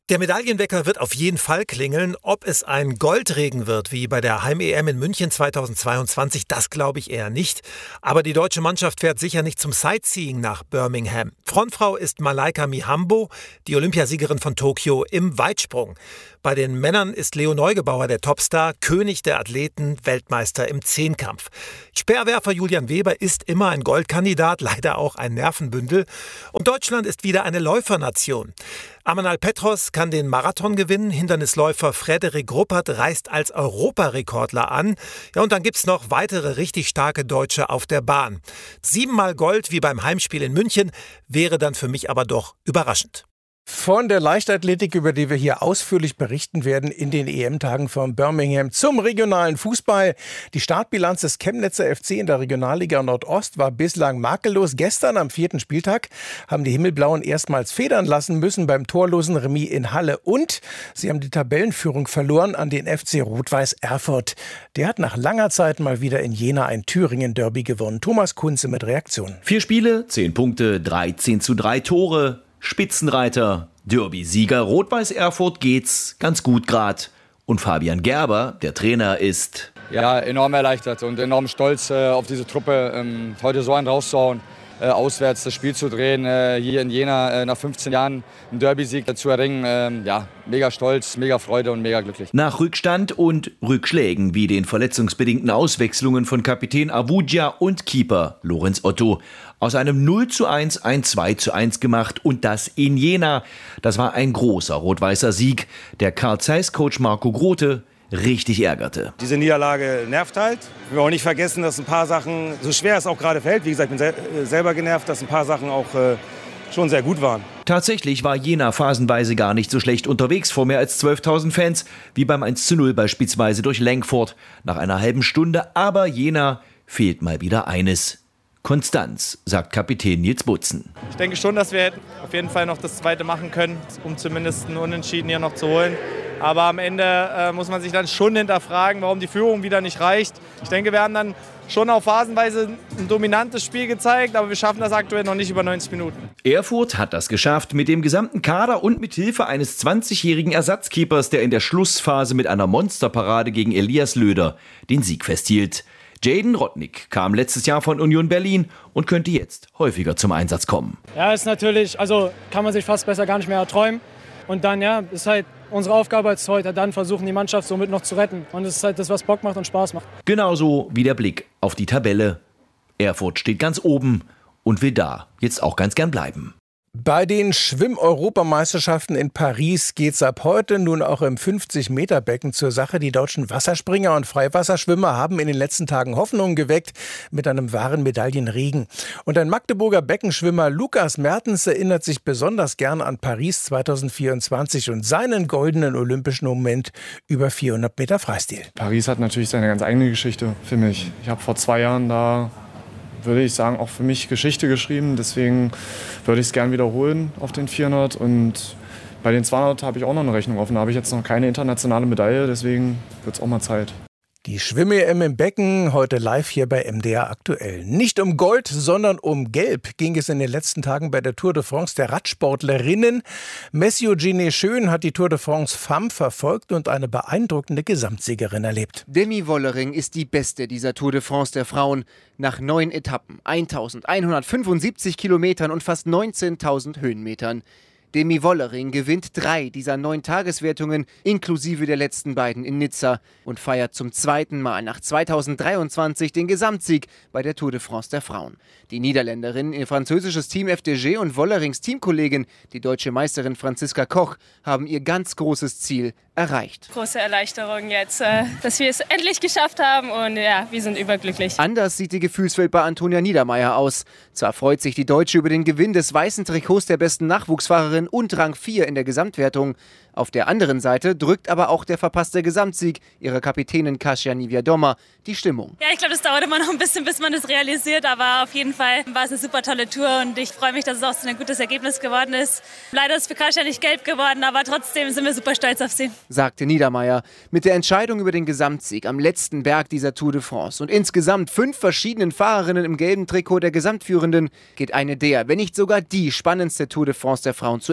Der Medaillenwecker wird auf jeden Fall klingeln. Ob es ein Goldregen wird, wie bei der Heim-E M in München zweitausendzweiundzwanzig, das glaube ich eher nicht. Aber die deutsche Mannschaft fährt sicher nicht zum Sightseeing nach Birmingham. Frontfrau ist Malaika Mihambo, die Olympiasiegerin von Tokio im Weitsprung. Bei den Männern ist Leo Neugebauer der Topstar, König der Athleten, Weltmeister im Zehnkampf. Speerwerfer Julian Weber ist immer ein Goldkandidat, leider auch ein Nervenbündel. Und Deutschland ist wieder eine Läufernation. Amanal Petros kann den Marathon gewinnen. Hindernisläufer Frederik Ruppert reist als Europarekordler an. Ja, und dann gibt's noch weitere richtig starke Deutsche auf der Bahn. Siebenmal Gold wie beim Heimspiel in München wäre dann für mich aber doch überraschend. Von der Leichtathletik, über die wir hier ausführlich berichten werden in den E M-Tagen von Birmingham, zum regionalen Fußball. Die Startbilanz des Chemnitzer F C in der Regionalliga Nordost war bislang makellos. Gestern am vierten Spieltag haben die Himmelblauen erstmals federn lassen müssen beim torlosen Remis in Halle. Und sie haben die Tabellenführung verloren an den F C Rot-Weiß Erfurt. Der hat nach langer Zeit mal wieder in Jena ein Thüringen-Derby gewonnen. Thomas Kunze mit Reaktion. Vier Spiele, zehn Punkte, dreizehn zu drei Tore. Spitzenreiter, Derby-Sieger Rot-Weiß Erfurt geht's ganz gut grad. Und Fabian Gerber, der Trainer, ist... Ja, enorm erleichtert und enorm stolz äh, auf diese Truppe, ähm, heute so einen rauszuhauen, äh, auswärts das Spiel zu drehen, äh, hier in Jena äh, nach fünfzehn Jahren einen Derby-Sieg zu erringen. Äh, ja, mega stolz, mega Freude und mega glücklich. Nach Rückstand und Rückschlägen wie den verletzungsbedingten Auswechslungen von Kapitän Abuja und Keeper Lorenz Otto aus einem null zu eins ein zwei zu eins gemacht und das in Jena. Das war ein großer rot-weißer Sieg, der Carl Zeiss-Coach Marco Grote richtig ärgerte. Diese Niederlage nervt halt. Wir wollen auch nicht vergessen, dass ein paar Sachen, so schwer es auch gerade fällt, wie gesagt, ich bin sel- selber genervt, dass ein paar Sachen auch äh, schon sehr gut waren. Tatsächlich war Jena phasenweise gar nicht so schlecht unterwegs vor mehr als zwölftausend Fans, wie beim eins zu null beispielsweise durch Langford nach einer halben Stunde. Aber Jena fehlt mal wieder eines: Konstanz, sagt Kapitän Nils Butzen. Ich denke schon, dass wir auf jeden Fall noch das Zweite machen können, um zumindest einen Unentschieden hier noch zu holen. Aber am Ende äh, muss man sich dann schon hinterfragen, warum die Führung wieder nicht reicht. Ich denke, wir haben dann schon auf phasenweise ein dominantes Spiel gezeigt, aber wir schaffen das aktuell noch nicht über neunzig Minuten. Erfurt hat das geschafft, mit dem gesamten Kader und mit Hilfe eines zwanzigjährigen Ersatzkeepers, der in der Schlussphase mit einer Monsterparade gegen Elias Löder den Sieg festhielt. Jaden Rodnick kam letztes Jahr von Union Berlin und könnte jetzt häufiger zum Einsatz kommen. Ja, ist natürlich, also kann man sich fast besser gar nicht mehr erträumen. Und dann, ja, ist halt unsere Aufgabe als Torhüter, dann versuchen, die Mannschaft somit noch zu retten. Und es ist halt das, was Bock macht und Spaß macht. Genauso wie der Blick auf die Tabelle. Erfurt steht ganz oben und will da jetzt auch ganz gern bleiben. Bei den Schwimm-Europameisterschaften in Paris geht's ab heute nun auch im fünfzig-Meter-Becken zur Sache. Die deutschen Wasserspringer und Freiwasserschwimmer haben in den letzten Tagen Hoffnungen geweckt mit einem wahren Medaillenregen. Und ein Magdeburger Beckenschwimmer Lukas Mertens erinnert sich besonders gern an Paris zweitausendvierundzwanzig und seinen goldenen olympischen Moment über vierhundert Meter Freistil. Paris hat natürlich seine ganz eigene Geschichte für mich. Ich habe vor zwei Jahren da, würde ich sagen, auch für mich Geschichte geschrieben. Deswegen würde ich es gern wiederholen auf den vierhundert. Und bei den zweihundert habe ich auch noch eine Rechnung offen. Da habe ich jetzt noch keine internationale Medaille. Deswegen wird es auch mal Zeit. Die Schwimm-E M im Becken, heute live hier bei M D R aktuell. Nicht um Gold, sondern um Gelb ging es in den letzten Tagen bei der Tour de France der Radsportlerinnen. Messieu-Gine Schön hat die Tour de France Femme verfolgt und eine beeindruckende Gesamtsiegerin erlebt. Demi Wollering ist die beste dieser Tour de France der Frauen. Nach neun Etappen, eintausendeinhundertfünfundsiebzig Kilometern und fast neunzehntausend Höhenmetern. Demi Wollering gewinnt drei dieser neun Tageswertungen, inklusive der letzten beiden in Nizza, und feiert zum zweiten Mal nach zweitausenddreiundzwanzig den Gesamtsieg bei der Tour de France der Frauen. Die Niederländerin, ihr französisches Team F D G und Wollerings Teamkollegin, die deutsche Meisterin Franziska Koch, haben ihr ganz großes Ziel erreicht. Große Erleichterung jetzt, dass wir es endlich geschafft haben und ja, wir sind überglücklich. Anders sieht die Gefühlswelt bei Antonia Niedermeyer aus. Zwar freut sich die Deutsche über den Gewinn des weißen Trikots der besten Nachwuchsfahrerin und Rang vier in der Gesamtwertung. Auf der anderen Seite drückt aber auch der verpasste Gesamtsieg ihrer Kapitänin Kasia Niewiadoma die Stimmung. Ja, ich glaube, das dauert immer noch ein bisschen, bis man das realisiert, aber auf jeden Fall war es eine super tolle Tour und ich freue mich, dass es auch so ein gutes Ergebnis geworden ist. Leider ist für Kasia nicht gelb geworden, aber trotzdem sind wir super stolz auf sie, sagte Niedermeyer. Mit der Entscheidung über den Gesamtsieg am letzten Berg dieser Tour de France und insgesamt fünf verschiedenen Fahrerinnen im gelben Trikot der Gesamtführenden geht eine der, wenn nicht sogar die spannendste Tour de France der Frauen zu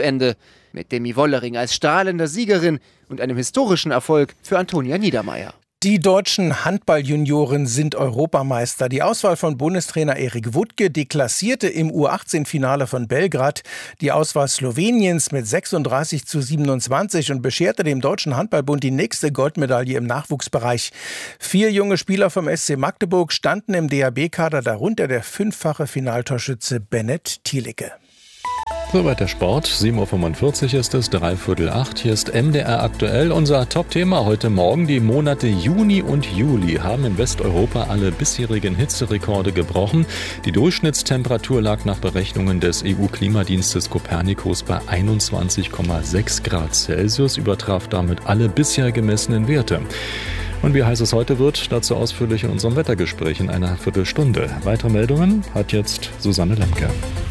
Ende. Mit Demi Wollering als strahlender Siegerin und einem historischen Erfolg für Antonia Niedermeier. Die deutschen Handball-Junioren sind Europameister. Die Auswahl von Bundestrainer Erik Wuttke deklassierte im U achtzehn Finale von Belgrad die Auswahl Sloweniens mit sechsunddreißig zu siebenundzwanzig und bescherte dem Deutschen Handballbund die nächste Goldmedaille im Nachwuchsbereich. Vier junge Spieler vom S C Magdeburg standen im D H B-Kader, darunter der fünffache Finaltorschütze Bennett Thielicke. Soweit der Sport. sieben Uhr fünfundvierzig ist es, dreiviertel acht. Hier ist M D R aktuell. Unser Top-Thema heute Morgen. Die Monate Juni und Juli haben in Westeuropa alle bisherigen Hitzerekorde gebrochen. Die Durchschnittstemperatur lag nach Berechnungen des E U-Klimadienstes Copernicus bei einundzwanzig Komma sechs Grad Celsius, übertraf damit alle bisher gemessenen Werte. Und wie heiß es heute wird, dazu ausführlich in unserem Wettergespräch in einer Viertelstunde. Weitere Meldungen hat jetzt Susanne Lemke.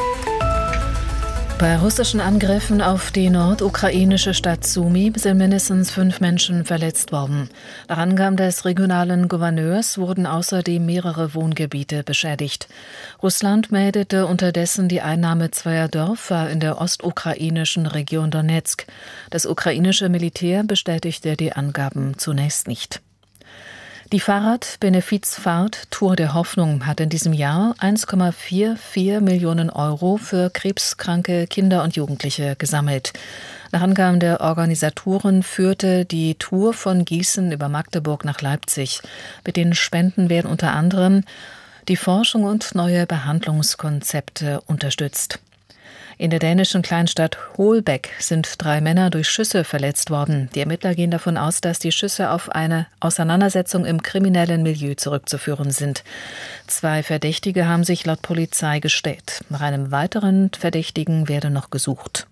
Bei russischen Angriffen auf die nordukrainische Stadt Sumy sind mindestens fünf Menschen verletzt worden. Nach Angaben des regionalen Gouverneurs wurden außerdem mehrere Wohngebiete beschädigt. Russland meldete unterdessen die Einnahme zweier Dörfer in der ostukrainischen Region Donetsk. Das ukrainische Militär bestätigte die Angaben zunächst nicht. Die Fahrrad-Benefizfahrt Tour der Hoffnung hat in diesem Jahr eins Komma vierundvierzig Millionen Euro für krebskranke Kinder und Jugendliche gesammelt. Nach Angaben der Organisatoren führte die Tour von Gießen über Magdeburg nach Leipzig. Mit den Spenden werden unter anderem die Forschung und neue Behandlungskonzepte unterstützt. In der dänischen Kleinstadt Holbæk sind drei Männer durch Schüsse verletzt worden. Die Ermittler gehen davon aus, dass die Schüsse auf eine Auseinandersetzung im kriminellen Milieu zurückzuführen sind. Zwei Verdächtige haben sich laut Polizei gestellt. Nach einem weiteren Verdächtigen werde noch gesucht.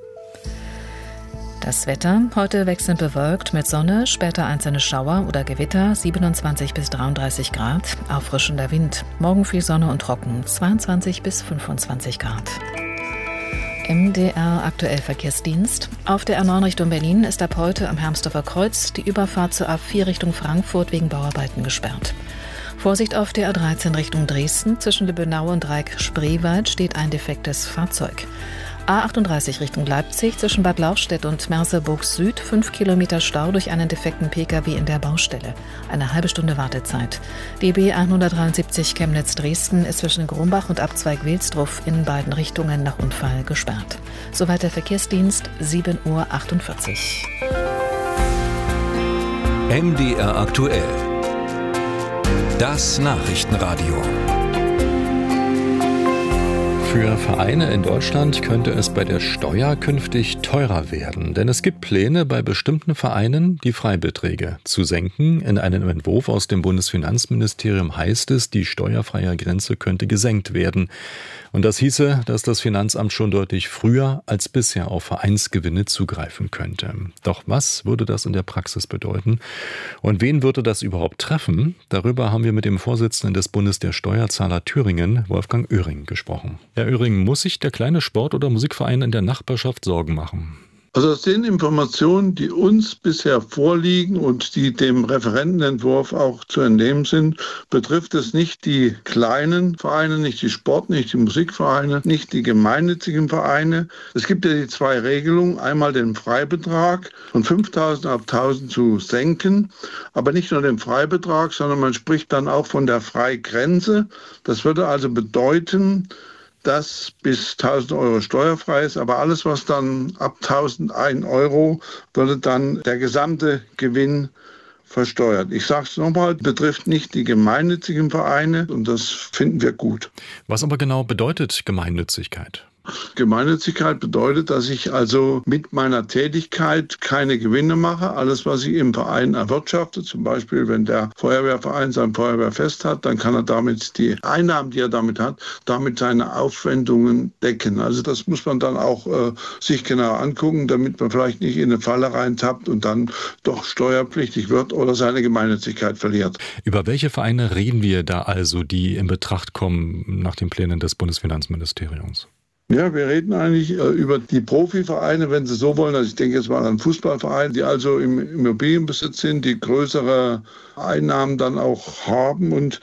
Das Wetter, heute wechselnd bewölkt mit Sonne, später einzelne Schauer oder Gewitter, siebenundzwanzig bis dreiunddreißig Grad, auffrischender Wind. Morgen viel Sonne und trocken, zweiundzwanzig bis fünfundzwanzig Grad. M D R Aktuell Verkehrsdienst. Auf der A neun Richtung Berlin ist ab heute am Hermsdorfer Kreuz die Überfahrt zur A vier Richtung Frankfurt wegen Bauarbeiten gesperrt. Vorsicht auf der A dreizehn Richtung Dresden. Zwischen Lübbenau und Dreieck-Spreewald steht ein defektes Fahrzeug. A achtunddreißig Richtung Leipzig zwischen Bad Lauchstädt und Merseburg Süd fünf Kilometer Stau durch einen defekten Pkw in der Baustelle. Eine halbe Stunde Wartezeit. Die B hundertdreiundsiebzig Chemnitz-Dresden ist zwischen Grumbach und Abzweig Wilsdruff in beiden Richtungen nach Unfall gesperrt. Soweit der Verkehrsdienst, sieben Uhr achtundvierzig. M D R aktuell. Das Nachrichtenradio. Für Vereine in Deutschland könnte es bei der Steuer künftig teurer werden, denn es gibt Pläne, bei bestimmten Vereinen die Freibeträge zu senken. In einem Entwurf aus dem Bundesfinanzministerium heißt es, die steuerfreie Grenze könnte gesenkt werden. Und das hieße, dass das Finanzamt schon deutlich früher als bisher auf Vereinsgewinne zugreifen könnte. Doch was würde das in der Praxis bedeuten? Und wen würde das überhaupt treffen? Darüber haben wir mit dem Vorsitzenden des Bundes der Steuerzahler Thüringen, Wolfgang Oehring, gesprochen. Herr Oehring, muss sich der kleine Sport- oder Musikverein in der Nachbarschaft Sorgen machen? Also aus den Informationen, die uns bisher vorliegen und die dem Referentenentwurf auch zu entnehmen sind, betrifft es nicht die kleinen Vereine, nicht die Sport-, nicht die Musikvereine, nicht die gemeinnützigen Vereine. Es gibt ja die zwei Regelungen, einmal den Freibetrag von fünftausend auf tausend zu senken, aber nicht nur den Freibetrag, sondern man spricht dann auch von der Freigrenze. Das würde also bedeuten, dass bis tausend Euro steuerfrei ist, aber alles, was dann ab tausendeins Euro, würde dann der gesamte Gewinn versteuert. Ich sage es nochmal, betrifft nicht die gemeinnützigen Vereine und das finden wir gut. Was aber genau bedeutet Gemeinnützigkeit? Gemeinnützigkeit bedeutet, dass ich also mit meiner Tätigkeit keine Gewinne mache. Alles, was ich im Verein erwirtschafte, zum Beispiel, wenn der Feuerwehrverein sein Feuerwehrfest hat, dann kann er damit die Einnahmen, die er damit hat, damit seine Aufwendungen decken. Also das muss man dann auch äh, sich genau angucken, damit man vielleicht nicht in eine Falle reintappt und dann doch steuerpflichtig wird oder seine Gemeinnützigkeit verliert. Über welche Vereine reden wir da also, die in Betracht kommen nach den Plänen des Bundesfinanzministeriums? Ja, wir reden eigentlich äh, über die Profivereine, wenn Sie so wollen. Also ich denke jetzt mal an Fußballvereine, die also im Immobilienbesitz sind, die größere Einnahmen dann auch haben. Und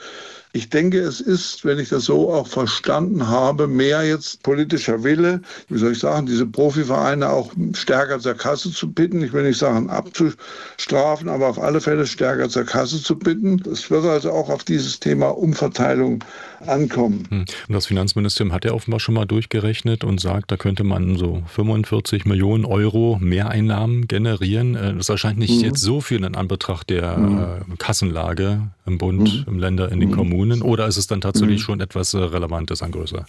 Ich denke, es ist, wenn ich das so auch verstanden habe, mehr jetzt politischer Wille, wie soll ich sagen, diese Profivereine auch stärker zur Kasse zu bitten. Ich will nicht sagen abzustrafen, aber auf alle Fälle stärker zur Kasse zu bitten. Es wird also auch auf dieses Thema Umverteilung ankommen. Und das Finanzministerium hat ja offenbar schon mal durchgerechnet und sagt, da könnte man so fünfundvierzig Millionen Euro Mehreinnahmen generieren. Das erscheint nicht mhm. jetzt so viel in Anbetracht der mhm. Kassenlage im Bund, mhm. im Länder, in den mhm. Kommunen. Oder ist es dann tatsächlich mhm. schon etwas Relevantes an Größe?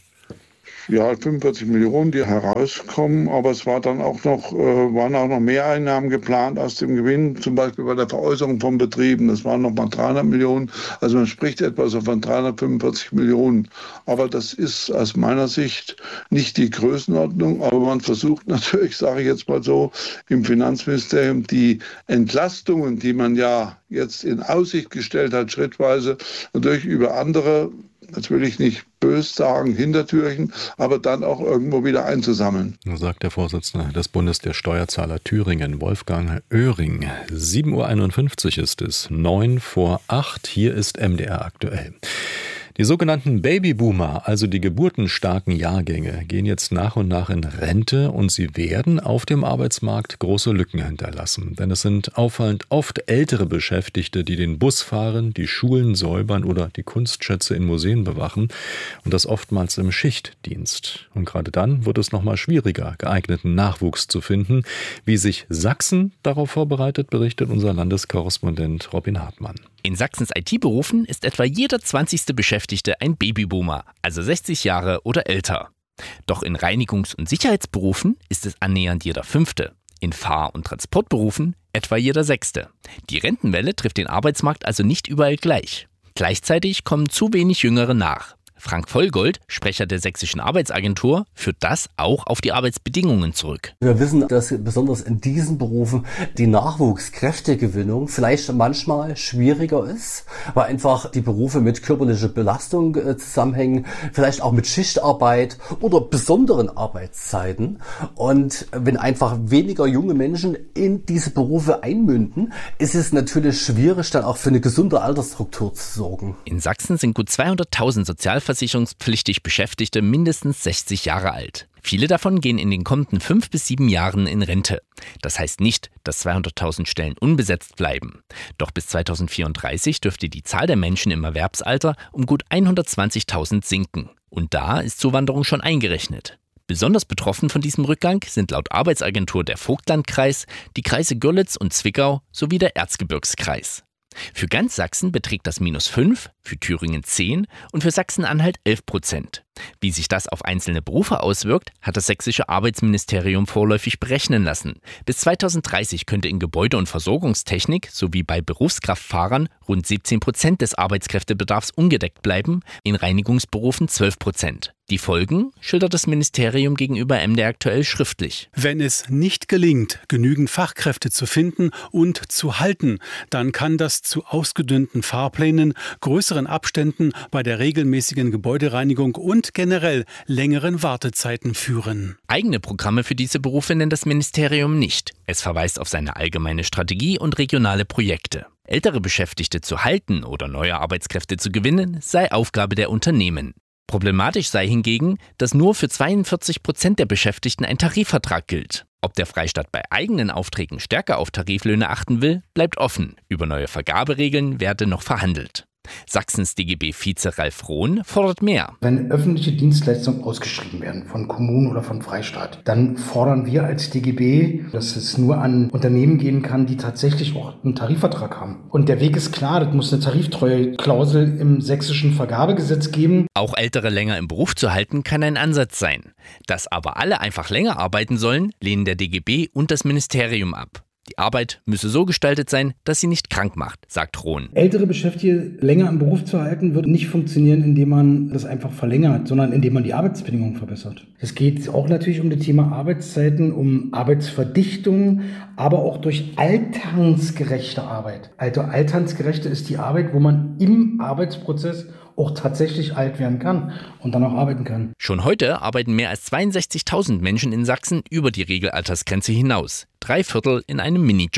Ja, fünfundvierzig Millionen, die herauskommen, aber es war dann auch noch, äh, waren auch noch Mehreinnahmen geplant aus dem Gewinn, zum Beispiel bei der Veräußerung von Betrieben. Das waren nochmal dreihundert Millionen. Also man spricht etwa so von dreihundertfünfundvierzig Millionen. Aber das ist aus meiner Sicht nicht die Größenordnung. Aber man versucht natürlich, sage ich jetzt mal so, im Finanzministerium die Entlastungen, die man ja jetzt in Aussicht gestellt hat, schrittweise natürlich über andere, das will ich nicht bös sagen, Hintertürchen, aber dann auch irgendwo wieder einzusammeln. Sagt der Vorsitzende des Bundes der Steuerzahler Thüringen, Wolfgang Oehring. sieben Uhr einundfünfzig ist es, neun vor acht. Hier ist M D R aktuell. Die sogenannten Babyboomer, also die geburtenstarken Jahrgänge, gehen jetzt nach und nach in Rente und sie werden auf dem Arbeitsmarkt große Lücken hinterlassen. Denn es sind auffallend oft ältere Beschäftigte, die den Bus fahren, die Schulen säubern oder die Kunstschätze in Museen bewachen. Und das oftmals im Schichtdienst. Und gerade dann wird es nochmal schwieriger, geeigneten Nachwuchs zu finden. Wie sich Sachsen darauf vorbereitet, berichtet unser Landeskorrespondent Robin Hartmann. In Sachsens I T-Berufen ist etwa jeder zwanzigste Beschäftigte ein Babyboomer, also sechzig Jahre oder älter. Doch in Reinigungs- und Sicherheitsberufen ist es annähernd jeder fünfte. In Fahr- und Transportberufen etwa jeder sechste. Die Rentenwelle trifft den Arbeitsmarkt also nicht überall gleich. Gleichzeitig kommen zu wenig Jüngere nach. Frank Vollgold, Sprecher der Sächsischen Arbeitsagentur, führt das auch auf die Arbeitsbedingungen zurück. Wir wissen, dass besonders in diesen Berufen die Nachwuchskräftegewinnung vielleicht manchmal schwieriger ist, weil einfach die Berufe mit körperlicher Belastung äh, zusammenhängen, vielleicht auch mit Schichtarbeit oder besonderen Arbeitszeiten. Und wenn einfach weniger junge Menschen in diese Berufe einmünden, ist es natürlich schwierig, dann auch für eine gesunde Altersstruktur zu sorgen. In Sachsen sind gut zweihunderttausend Sozialversicherungspflichtig Beschäftigte mindestens sechzig Jahre alt. Viele davon gehen in den kommenden fünf bis sieben Jahren in Rente. Das heißt nicht, dass zweihunderttausend Stellen unbesetzt bleiben. Doch bis zweitausendvierunddreißig dürfte die Zahl der Menschen im Erwerbsalter um gut hundertzwanzigtausend sinken. Und da ist Zuwanderung schon eingerechnet. Besonders betroffen von diesem Rückgang sind laut Arbeitsagentur der Vogtlandkreis, die Kreise Görlitz und Zwickau sowie der Erzgebirgskreis. Für ganz Sachsen beträgt das minus fünf, für Thüringen zehn und für Sachsen-Anhalt elf Prozent. Wie sich das auf einzelne Berufe auswirkt, hat das sächsische Arbeitsministerium vorläufig berechnen lassen. Bis zweitausenddreißig könnte in Gebäude- und Versorgungstechnik sowie bei Berufskraftfahrern rund siebzehn Prozent des Arbeitskräftebedarfs ungedeckt bleiben, in Reinigungsberufen zwölf Prozent. Die Folgen schildert das Ministerium gegenüber M D R aktuell schriftlich. Wenn es nicht gelingt, genügend Fachkräfte zu finden und zu halten, dann kann das zu ausgedünnten Fahrplänen, größeren Abständen bei der regelmäßigen Gebäudereinigung und generell längeren Wartezeiten führen. Eigene Programme für diese Berufe nennt das Ministerium nicht. Es verweist auf seine allgemeine Strategie und regionale Projekte. Ältere Beschäftigte zu halten oder neue Arbeitskräfte zu gewinnen, sei Aufgabe der Unternehmen. Problematisch sei hingegen, dass nur für zweiundvierzig Prozent der Beschäftigten ein Tarifvertrag gilt. Ob der Freistaat bei eigenen Aufträgen stärker auf Tariflöhne achten will, bleibt offen. Über neue Vergaberegeln werde noch verhandelt. Sachsens D G B-Vize Ralf Rohn fordert mehr. Wenn öffentliche Dienstleistungen ausgeschrieben werden von Kommunen oder von Freistaat, dann fordern wir als D G B, dass es nur an Unternehmen gehen kann, die tatsächlich auch einen Tarifvertrag haben. Und der Weg ist klar, das muss eine Tariftreueklausel im sächsischen Vergabegesetz geben. Auch Ältere länger im Beruf zu halten, kann ein Ansatz sein. Dass aber alle einfach länger arbeiten sollen, lehnen der D G B und das Ministerium ab. Die Arbeit müsse so gestaltet sein, dass sie nicht krank macht, sagt Rohn. Ältere Beschäftigte länger im Beruf zu halten, wird nicht funktionieren, indem man das einfach verlängert, sondern indem man die Arbeitsbedingungen verbessert. Es geht auch natürlich um das Thema Arbeitszeiten, um Arbeitsverdichtung, aber auch durch alternsgerechte Arbeit. Also alternsgerechte ist die Arbeit, wo man im Arbeitsprozess auch tatsächlich alt werden kann und dann auch arbeiten kann. Schon heute arbeiten mehr als zweiundsechzigtausend Menschen in Sachsen über die Regelaltersgrenze hinaus. Drei Viertel in einem Minijob.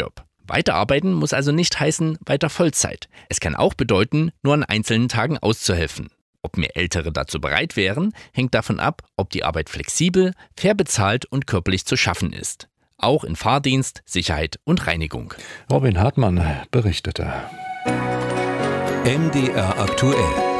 Weiterarbeiten muss also nicht heißen weiter Vollzeit. Es kann auch bedeuten, nur an einzelnen Tagen auszuhelfen. Ob mehr Ältere dazu bereit wären, hängt davon ab, ob die Arbeit flexibel, fair bezahlt und körperlich zu schaffen ist. Auch in Fahrdienst, Sicherheit und Reinigung. Robin Hartmann berichtete. M D R aktuell.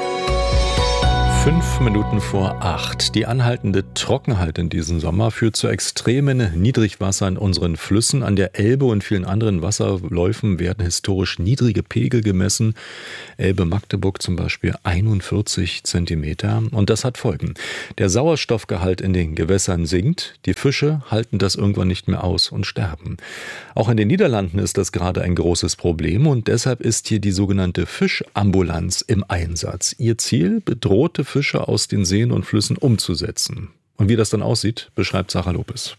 Fünf Minuten vor acht. Die anhaltende Trockenheit in diesem Sommer führt zu extremen Niedrigwasser in unseren Flüssen. An der Elbe und vielen anderen Wasserläufen werden historisch niedrige Pegel gemessen. Elbe-Magdeburg zum Beispiel einundvierzig Zentimeter. Und das hat Folgen. Der Sauerstoffgehalt in den Gewässern sinkt. Die Fische halten das irgendwann nicht mehr aus und sterben. Auch in den Niederlanden ist das gerade ein großes Problem. Und deshalb ist hier die sogenannte Fischambulanz im Einsatz. Ihr Ziel, bedrohte Fische aus den Seen und Flüssen umzusetzen. Und wie das dann aussieht, beschreibt Sarah Lopez.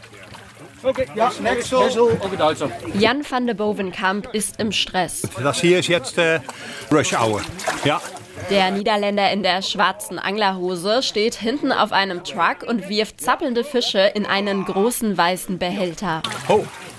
Jan van de Bovenkamp ist im Stress. Das hier ist jetzt äh, Rush Hour. Ja. Der Niederländer in der schwarzen Anglerhose steht hinten auf einem Truck und wirft zappelnde Fische in einen großen weißen Behälter. Oh.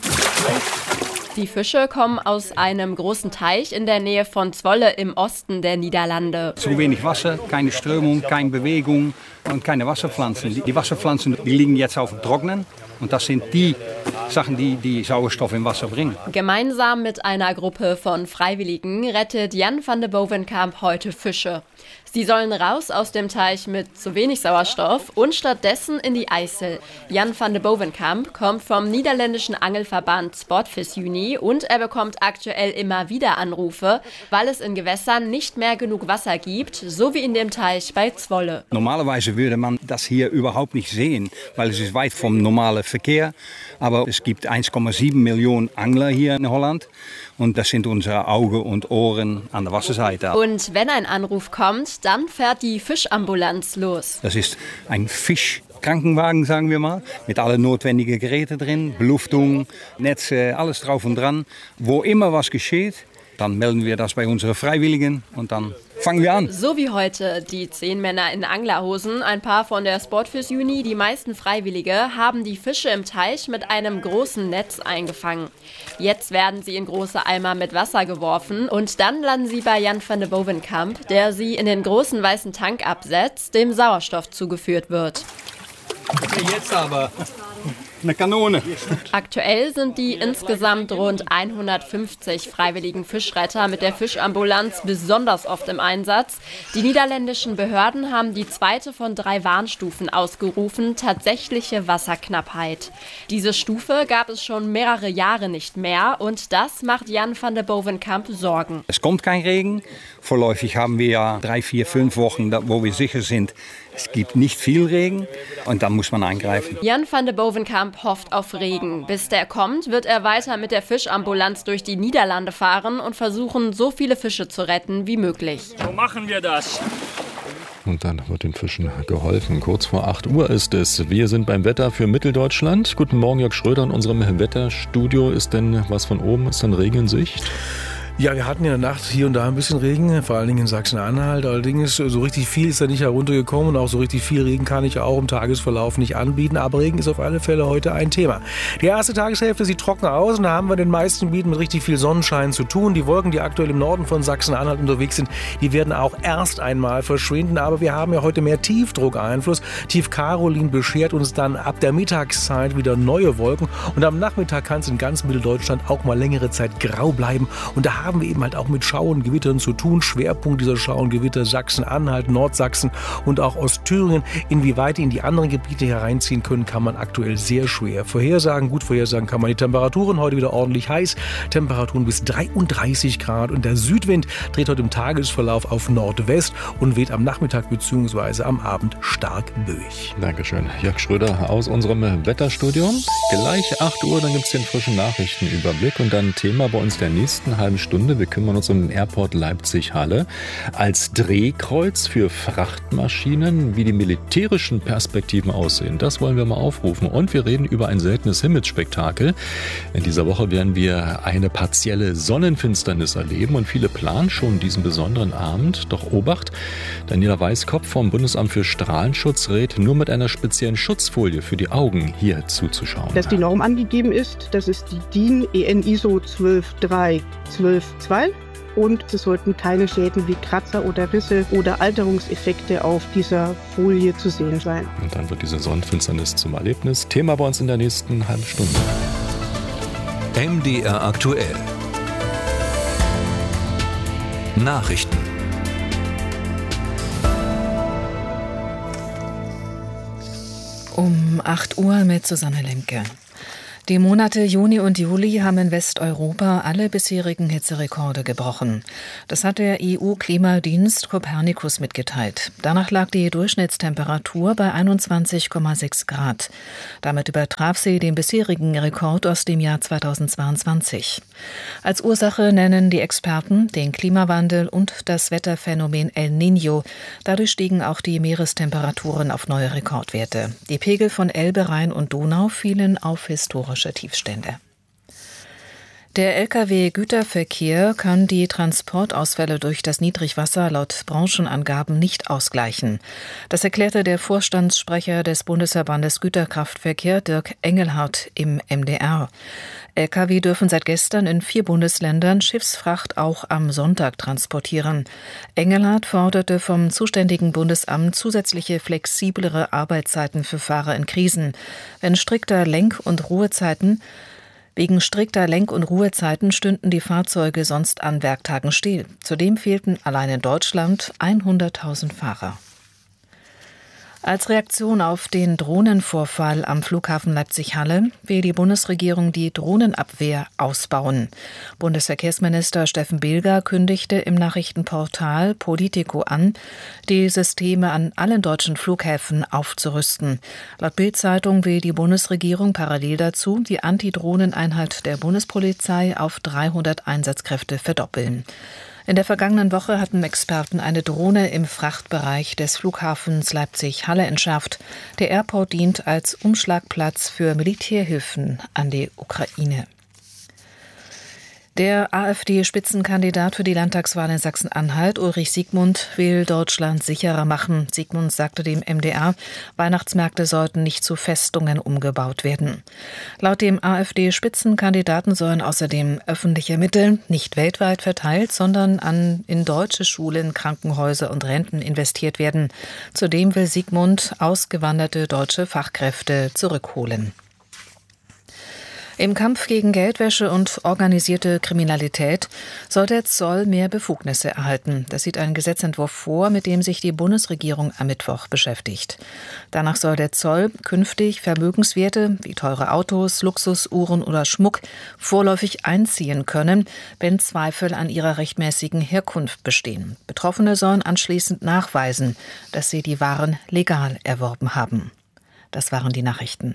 Die Fische kommen aus einem großen Teich in der Nähe von Zwolle im Osten der Niederlande. Zu wenig Wasser, keine Strömung, keine Bewegung und keine Wasserpflanzen. Die Wasserpflanzen die liegen jetzt auf dem Trocknen und das sind die Sachen, die die Sauerstoff im Wasser bringen. Gemeinsam mit einer Gruppe von Freiwilligen rettet Jan van de Bovenkamp heute Fische. Sie sollen raus aus dem Teich mit zu wenig Sauerstoff und stattdessen in die IJssel. Jan van de Bovenkamp kommt vom niederländischen Angelverband Sportvisuni und er bekommt aktuell immer wieder Anrufe, weil es in Gewässern nicht mehr genug Wasser gibt, so wie in dem Teich bei Zwolle. Normalerweise würde man das hier überhaupt nicht sehen, weil es ist weit vom normalen Verkehr. Aber es gibt eins Komma sieben Millionen Angler hier in Holland. Und das sind unsere Augen und Ohren an der Wasserseite. Und wenn ein Anruf kommt, dann fährt die Fischambulanz los. Das ist ein Fischkrankenwagen, sagen wir mal, mit allen notwendigen Geräten drin, Beluftung, Netze, alles drauf und dran. Wo immer was geschieht, dann melden wir das bei unseren Freiwilligen und dann fangen wir an. So wie heute die zehn Männer in Anglerhosen, ein paar von der Sportvisuni, die meisten Freiwillige, haben die Fische im Teich mit einem großen Netz eingefangen. Jetzt werden sie in große Eimer mit Wasser geworfen und dann landen sie bei Jan van de Bovenkamp, der sie in den großen weißen Tank absetzt, dem Sauerstoff zugeführt wird. Okay, jetzt aber. Eine Kanone. Aktuell sind die insgesamt rund hundertfünfzig freiwilligen Fischretter mit der Fischambulanz besonders oft im Einsatz. Die niederländischen Behörden haben die zweite von drei Warnstufen ausgerufen, tatsächliche Wasserknappheit. Diese Stufe gab es schon mehrere Jahre nicht mehr und das macht Jan van de Bovenkamp Sorgen. Es kommt kein Regen. Vorläufig haben wir ja drei, vier, fünf Wochen, wo wir sicher sind, es gibt nicht viel Regen und dann muss man eingreifen. Jan van de Bovenkamp hofft auf Regen. Bis der kommt, wird er weiter mit der Fischambulanz durch die Niederlande fahren und versuchen, so viele Fische zu retten wie möglich. So machen wir das. Und dann wird den Fischen geholfen. Kurz vor acht Uhr ist es. Wir sind beim Wetter für Mitteldeutschland. Guten Morgen, Jörg Schröder in unserem Wetterstudio. Ist denn was von oben? Ist denn Regen in Sicht? Ja, wir hatten in der Nacht hier und da ein bisschen Regen, vor allen Dingen in Sachsen-Anhalt. Allerdings so richtig viel ist da nicht heruntergekommen und auch so richtig viel Regen kann ich auch im Tagesverlauf nicht anbieten. Aber Regen ist auf alle Fälle heute ein Thema. Die erste Tageshälfte sieht trocken aus und da haben wir in den meisten Gebieten mit richtig viel Sonnenschein zu tun. Die Wolken, die aktuell im Norden von Sachsen-Anhalt unterwegs sind, die werden auch erst einmal verschwinden. Aber wir haben ja heute mehr Tiefdruckeinfluss. Tief Caroline beschert uns dann ab der Mittagszeit wieder neue Wolken. Und am Nachmittag kann es in ganz Mitteldeutschland auch mal längere Zeit grau bleiben. Und da haben wir eben halt auch mit Schau- und Gewittern zu tun. Schwerpunkt dieser Schau- und Gewitter Sachsen-Anhalt, Nordsachsen und auch Ostthüringen. Inwieweit die in die anderen Gebiete hereinziehen können, kann man aktuell sehr schwer vorhersagen. Gut vorhersagen kann man die Temperaturen. Heute wieder ordentlich heiß. Temperaturen bis dreiunddreißig Grad. Und der Südwind dreht heute im Tagesverlauf auf Nordwest und weht am Nachmittag bzw. am Abend stark durch. Dankeschön. Jörg Schröder aus unserem Wetterstudio. Gleich acht Uhr, dann gibt es den frischen Nachrichtenüberblick und dann Thema bei uns der nächsten halben Stunde. Stunde. Wir kümmern uns um den Airport Leipzig-Halle als Drehkreuz für Frachtmaschinen. Wie die militärischen Perspektiven aussehen, das wollen wir mal aufrufen. Und wir reden über ein seltenes Himmelsspektakel. In dieser Woche werden wir eine partielle Sonnenfinsternis erleben und viele planen schon diesen besonderen Abend. Doch Obacht, Daniela Weißkopf vom Bundesamt für Strahlenschutz rät, nur mit einer speziellen Schutzfolie für die Augen hier zuzuschauen. Dass die Norm angegeben ist, das ist die D I N E N I S O zwölf drei zwölf zwei. Und es sollten keine Schäden wie Kratzer oder Risse oder Alterungseffekte auf dieser Folie zu sehen sein. Und dann wird diese Sonnenfinsternis zum Erlebnis. Thema bei uns in der nächsten halben Stunde. M D R aktuell. Nachrichten. Um acht Uhr mit Susanne Lemke. Die Monate Juni und Juli haben in Westeuropa alle bisherigen Hitzerekorde gebrochen. Das hat der E U-Klimadienst Copernicus mitgeteilt. Danach lag die Durchschnittstemperatur bei einundzwanzig Komma sechs Grad. Damit übertraf sie den bisherigen Rekord aus dem Jahr zweitausendzweiundzwanzig. Als Ursache nennen die Experten den Klimawandel und das Wetterphänomen El Niño. Dadurch stiegen auch die Meerestemperaturen auf neue Rekordwerte. Die Pegel von Elbe, Rhein und Donau fielen auf historische Tiefstände. Der L K W-Güterverkehr kann die Transportausfälle durch das Niedrigwasser laut Branchenangaben nicht ausgleichen. Das erklärte der Vorstandssprecher des Bundesverbandes Güterkraftverkehr Dirk Engelhardt im M D R. L K W dürfen seit gestern in vier Bundesländern Schiffsfracht auch am Sonntag transportieren. Engelhardt forderte vom zuständigen Bundesamt zusätzliche flexiblere Arbeitszeiten für Fahrer in Krisen. Wenn strikter Lenk- und Ruhezeiten Wegen strikter Lenk- und Ruhezeiten stünden die Fahrzeuge sonst an Werktagen still. Zudem fehlten allein in Deutschland hunderttausend Fahrer. Als Reaktion auf den Drohnenvorfall am Flughafen Leipzig-Halle will die Bundesregierung die Drohnenabwehr ausbauen. Bundesverkehrsminister Steffen Bilger kündigte im Nachrichtenportal Politico an, die Systeme an allen deutschen Flughäfen aufzurüsten. Laut Bild-Zeitung will die Bundesregierung parallel dazu die Antidrohneneinheit der Bundespolizei auf dreihundert Einsatzkräfte verdoppeln. In der vergangenen Woche hatten Experten eine Drohne im Frachtbereich des Flughafens Leipzig-Halle entschärft. Der Airport dient als Umschlagplatz für Militärhilfen an die Ukraine. Der AfD-Spitzenkandidat für die Landtagswahl in Sachsen-Anhalt, Ulrich Siegmund, will Deutschland sicherer machen. Siegmund sagte dem M D R, Weihnachtsmärkte sollten nicht zu Festungen umgebaut werden. Laut dem AfD-Spitzenkandidaten sollen außerdem öffentliche Mittel nicht weltweit verteilt, sondern an in deutsche Schulen, Krankenhäuser und Renten investiert werden. Zudem will Siegmund ausgewanderte deutsche Fachkräfte zurückholen. Im Kampf gegen Geldwäsche und organisierte Kriminalität soll der Zoll mehr Befugnisse erhalten. Das sieht ein Gesetzentwurf vor, mit dem sich die Bundesregierung am Mittwoch beschäftigt. Danach soll der Zoll künftig Vermögenswerte wie teure Autos, Luxusuhren oder Schmuck vorläufig einziehen können, wenn Zweifel an ihrer rechtmäßigen Herkunft bestehen. Betroffene sollen anschließend nachweisen, dass sie die Waren legal erworben haben. Das waren die Nachrichten.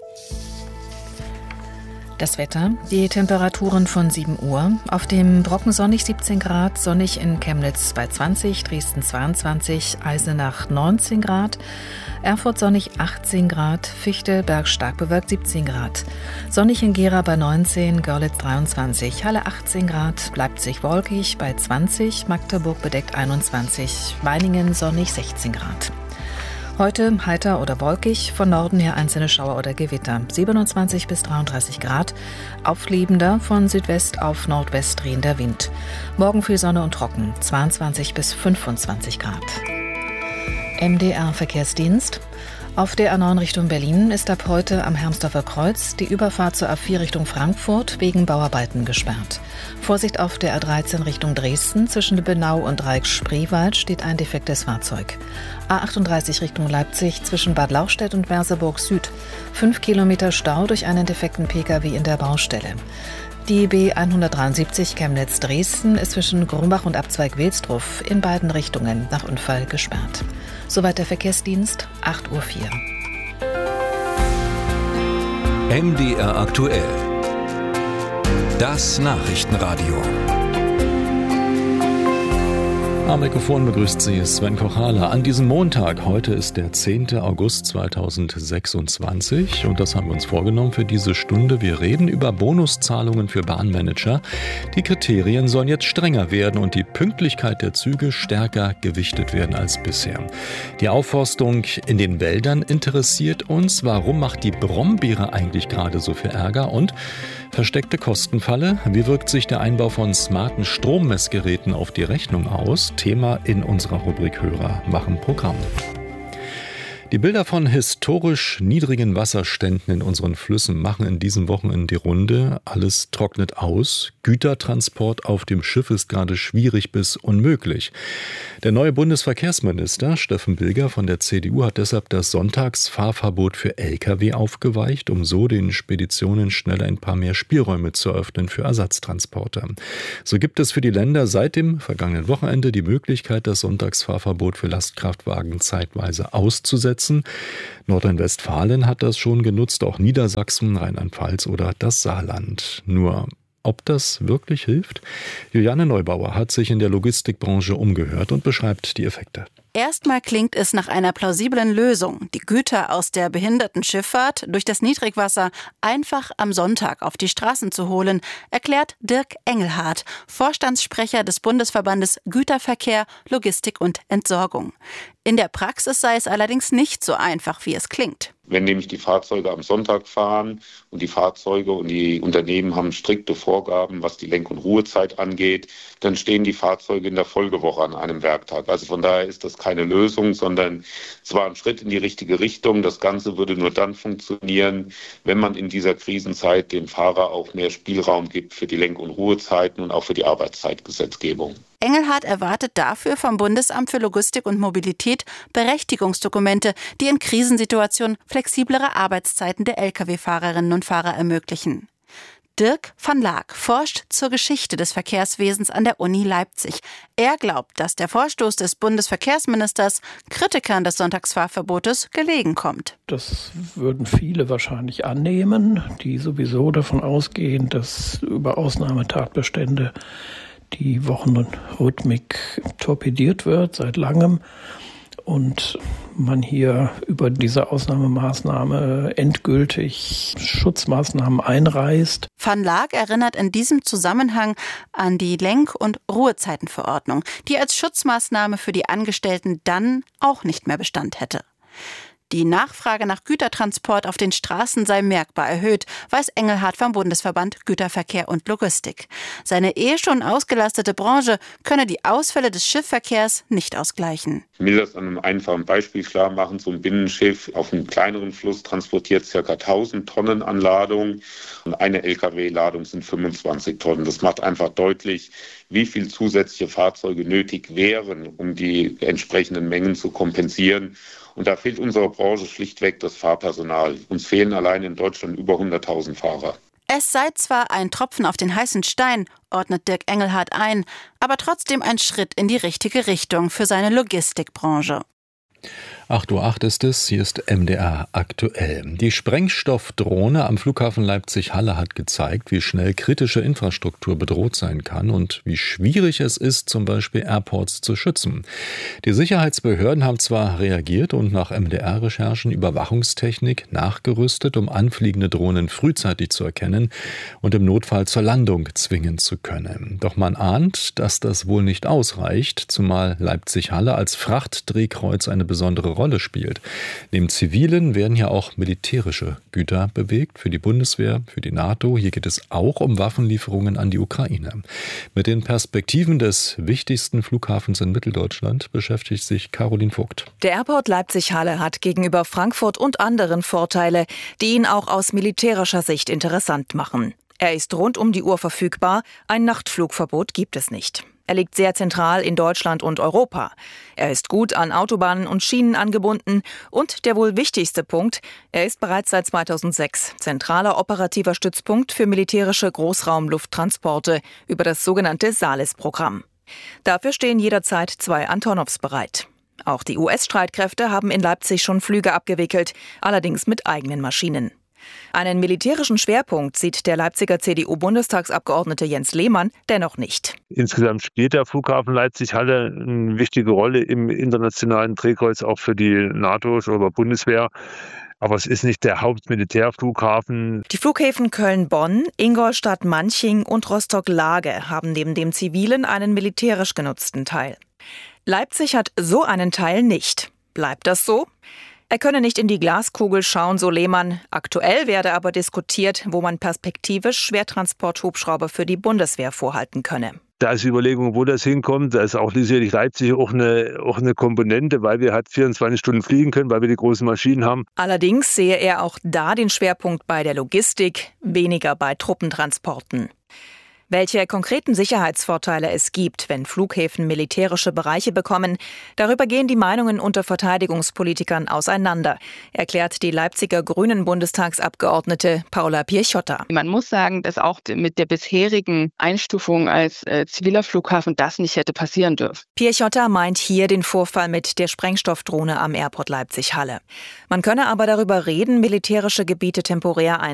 Das Wetter, die Temperaturen von sieben Uhr. Auf dem Brocken sonnig siebzehn Grad, sonnig in Chemnitz bei zwanzig, Dresden zweiundzwanzig, Eisenach neunzehn Grad, Erfurt sonnig achtzehn Grad, Fichtelberg stark bewölkt siebzehn Grad, sonnig in Gera bei neunzehn, Görlitz dreiundzwanzig, Halle achtzehn Grad, Leipzig wolkig bei zwanzig, Magdeburg bedeckt einundzwanzig, Meiningen sonnig sechzehn Grad. Heute heiter oder wolkig, von Norden her einzelne Schauer oder Gewitter, siebenundzwanzig bis dreiunddreißig Grad, auflebender von Südwest auf Nordwest drehender Wind. Morgen viel Sonne und trocken, zweiundzwanzig bis fünfundzwanzig Grad. M D R-Verkehrsdienst. Auf der A neun Richtung Berlin ist ab heute am Hermsdorfer Kreuz die Überfahrt zur A vier Richtung Frankfurt wegen Bauarbeiten gesperrt. Vorsicht auf der A dreizehn Richtung Dresden, zwischen Lübbenau und Dreieck-Spreewald steht ein defektes Fahrzeug. A achtunddreißig Richtung Leipzig, zwischen Bad Lauchstädt und Merseburg Süd. Fünf Kilometer Stau durch einen defekten Pkw in der Baustelle. Die B hundertdreiundsiebzig Chemnitz-Dresden ist zwischen Grumbach und Abzweig Wilsdruff in beiden Richtungen nach Unfall gesperrt. Soweit der Verkehrsdienst, acht Uhr vier. M D R aktuell. Das Nachrichtenradio. Am Mikrofon begrüßt Sie Sven Kochale an diesem Montag. Heute ist der zehnte August zweitausendsechsundzwanzig und das haben wir uns vorgenommen für diese Stunde. Wir reden über Bonuszahlungen für Bahnmanager. Die Kriterien sollen jetzt strenger werden und die Pünktlichkeit der Züge stärker gewichtet werden als bisher. Die Aufforstung in den Wäldern interessiert uns. Warum macht die Brombeere eigentlich gerade so viel Ärger? Und versteckte Kostenfalle. Wie wirkt sich der Einbau von smarten Strommessgeräten auf die Rechnung aus? Thema in unserer Rubrik Hörer machen Programm. Die Bilder von historisch niedrigen Wasserständen in unseren Flüssen machen in diesen Wochen die Runde. Alles trocknet aus. Gütertransport auf dem Schiff ist gerade schwierig bis unmöglich. Der neue Bundesverkehrsminister Steffen Bilger von der C D U hat deshalb das Sonntagsfahrverbot für L K W aufgeweicht, um so den Speditionen schnell ein paar mehr Spielräume zu öffnen für Ersatztransporte. So gibt es für die Länder seit dem vergangenen Wochenende die Möglichkeit, das Sonntagsfahrverbot für Lastkraftwagen zeitweise auszusetzen. Nordrhein-Westfalen hat das schon genutzt, auch Niedersachsen, Rheinland-Pfalz oder das Saarland. Nur ob das wirklich hilft? Juliane Neubauer hat sich in der Logistikbranche umgehört und beschreibt die Effekte. Erstmal klingt es nach einer plausiblen Lösung, die Güter aus der Behindertenschifffahrt durch das Niedrigwasser einfach am Sonntag auf die Straßen zu holen, erklärt Dirk Engelhardt, Vorstandssprecher des Bundesverbandes Güterverkehr, Logistik und Entsorgung. In der Praxis sei es allerdings nicht so einfach, wie es klingt. Wenn nämlich die Fahrzeuge am Sonntag fahren und die Fahrzeuge und die Unternehmen haben strikte Vorgaben, was die Lenk- und Ruhezeit angeht, dann stehen die Fahrzeuge in der Folgewoche an einem Werktag. Also von daher ist das keine Lösung, sondern zwar ein Schritt in die richtige Richtung. Das Ganze würde nur dann funktionieren, wenn man in dieser Krisenzeit dem Fahrer auch mehr Spielraum gibt für die Lenk- und Ruhezeiten und auch für die Arbeitszeitgesetzgebung. Engelhardt erwartet dafür vom Bundesamt für Logistik und Mobilität Berechtigungsdokumente, die in Krisensituationen flexiblere Arbeitszeiten der L K W-Fahrerinnen und Fahrer ermöglichen. Dirk van Laak forscht zur Geschichte des Verkehrswesens an der Uni Leipzig. Er glaubt, dass der Vorstoß des Bundesverkehrsministers Kritikern des Sonntagsfahrverbotes gelegen kommt. Das würden viele wahrscheinlich annehmen, die sowieso davon ausgehen, dass über Ausnahmetatbestände die Wochenrhythmik torpediert wird seit langem und man hier über diese Ausnahmemaßnahme endgültig Schutzmaßnahmen einreißt. Van Laak erinnert in diesem Zusammenhang an die Lenk- und Ruhezeitenverordnung, die als Schutzmaßnahme für die Angestellten dann auch nicht mehr Bestand hätte. Die Nachfrage nach Gütertransport auf den Straßen sei merkbar erhöht, weiß Engelhardt vom Bundesverband Güterverkehr und Logistik. Seine eh schon ausgelastete Branche könne die Ausfälle des Schiffverkehrs nicht ausgleichen. Ich will das an einem einfachen Beispiel klar machen. So ein Binnenschiff auf einem kleineren Fluss transportiert ca. tausend Tonnen an Ladung und eine L K W-Ladung sind fünfundzwanzig Tonnen. Das macht einfach deutlich, wie viel zusätzliche Fahrzeuge nötig wären, um die entsprechenden Mengen zu kompensieren. Und da fehlt unserer Branche schlichtweg das Fahrpersonal. Uns fehlen allein in Deutschland über hunderttausend Fahrer. Es sei zwar ein Tropfen auf den heißen Stein, ordnet Dirk Engelhardt ein, aber trotzdem ein Schritt in die richtige Richtung für seine Logistikbranche. acht Uhr acht ist es, hier ist M D R aktuell. Die Sprengstoffdrohne am Flughafen Leipzig-Halle hat gezeigt, wie schnell kritische Infrastruktur bedroht sein kann und wie schwierig es ist, zum Beispiel Airports zu schützen. Die Sicherheitsbehörden haben zwar reagiert und nach M D R-Recherchen Überwachungstechnik nachgerüstet, um anfliegende Drohnen frühzeitig zu erkennen und im Notfall zur Landung zwingen zu können. Doch man ahnt, dass das wohl nicht ausreicht, zumal Leipzig-Halle als Frachtdrehkreuz eine besondere Rolle spielt. Neben zivilen werden ja auch militärische Güter bewegt, für die Bundeswehr, für die NATO. Hier geht es auch um Waffenlieferungen an die Ukraine. Mit den Perspektiven des wichtigsten Flughafens in Mitteldeutschland beschäftigt sich Caroline Vogt. Der Airport Leipzig-Halle hat gegenüber Frankfurt und anderen Vorteile, die ihn auch aus militärischer Sicht interessant machen. Er ist rund um die Uhr verfügbar, ein Nachtflugverbot gibt es nicht. Er liegt sehr zentral in Deutschland und Europa. Er ist gut an Autobahnen und Schienen angebunden. Und der wohl wichtigste Punkt, er ist bereits seit zweitausendsechs zentraler operativer Stützpunkt für militärische Großraumlufttransporte über das sogenannte SALIS-Programm. Dafür stehen jederzeit zwei Antonovs bereit. Auch die U S-Streitkräfte haben in Leipzig schon Flüge abgewickelt, allerdings mit eigenen Maschinen. Einen militärischen Schwerpunkt sieht der Leipziger C D U-Bundestagsabgeordnete Jens Lehmann dennoch nicht. Insgesamt spielt der Flughafen Leipzig-Halle eine wichtige Rolle im internationalen Drehkreuz, auch für die NATO oder Bundeswehr. Aber es ist nicht der Hauptmilitärflughafen. Die Flughäfen Köln-Bonn, Ingolstadt-Manching und Rostock-Lage haben neben dem zivilen einen militärisch genutzten Teil. Leipzig hat so einen Teil nicht. Bleibt das so? Er könne nicht in die Glaskugel schauen, so Lehmann. Aktuell werde aber diskutiert, wo man perspektivisch Schwertransporthubschrauber für die Bundeswehr vorhalten könne. Da ist die Überlegung, wo das hinkommt. Da ist auch sicherlich Leipzig auch eine, auch eine Komponente, weil wir halt vierundzwanzig Stunden fliegen können, weil wir die großen Maschinen haben. Allerdings sehe er auch da den Schwerpunkt bei der Logistik, weniger bei Truppentransporten. Welche konkreten Sicherheitsvorteile es gibt, wenn Flughäfen militärische Bereiche bekommen, darüber gehen die Meinungen unter Verteidigungspolitikern auseinander, erklärt die Leipziger Grünen-Bundestagsabgeordnete Paula Piechota. Man muss sagen, dass auch mit der bisherigen Einstufung als äh, ziviler Flughafen das nicht hätte passieren dürfen. Piechota meint hier den Vorfall mit der Sprengstoffdrohne am Airport Leipzig-Halle. Man könne aber darüber reden, militärische Gebiete temporär einzusetzen.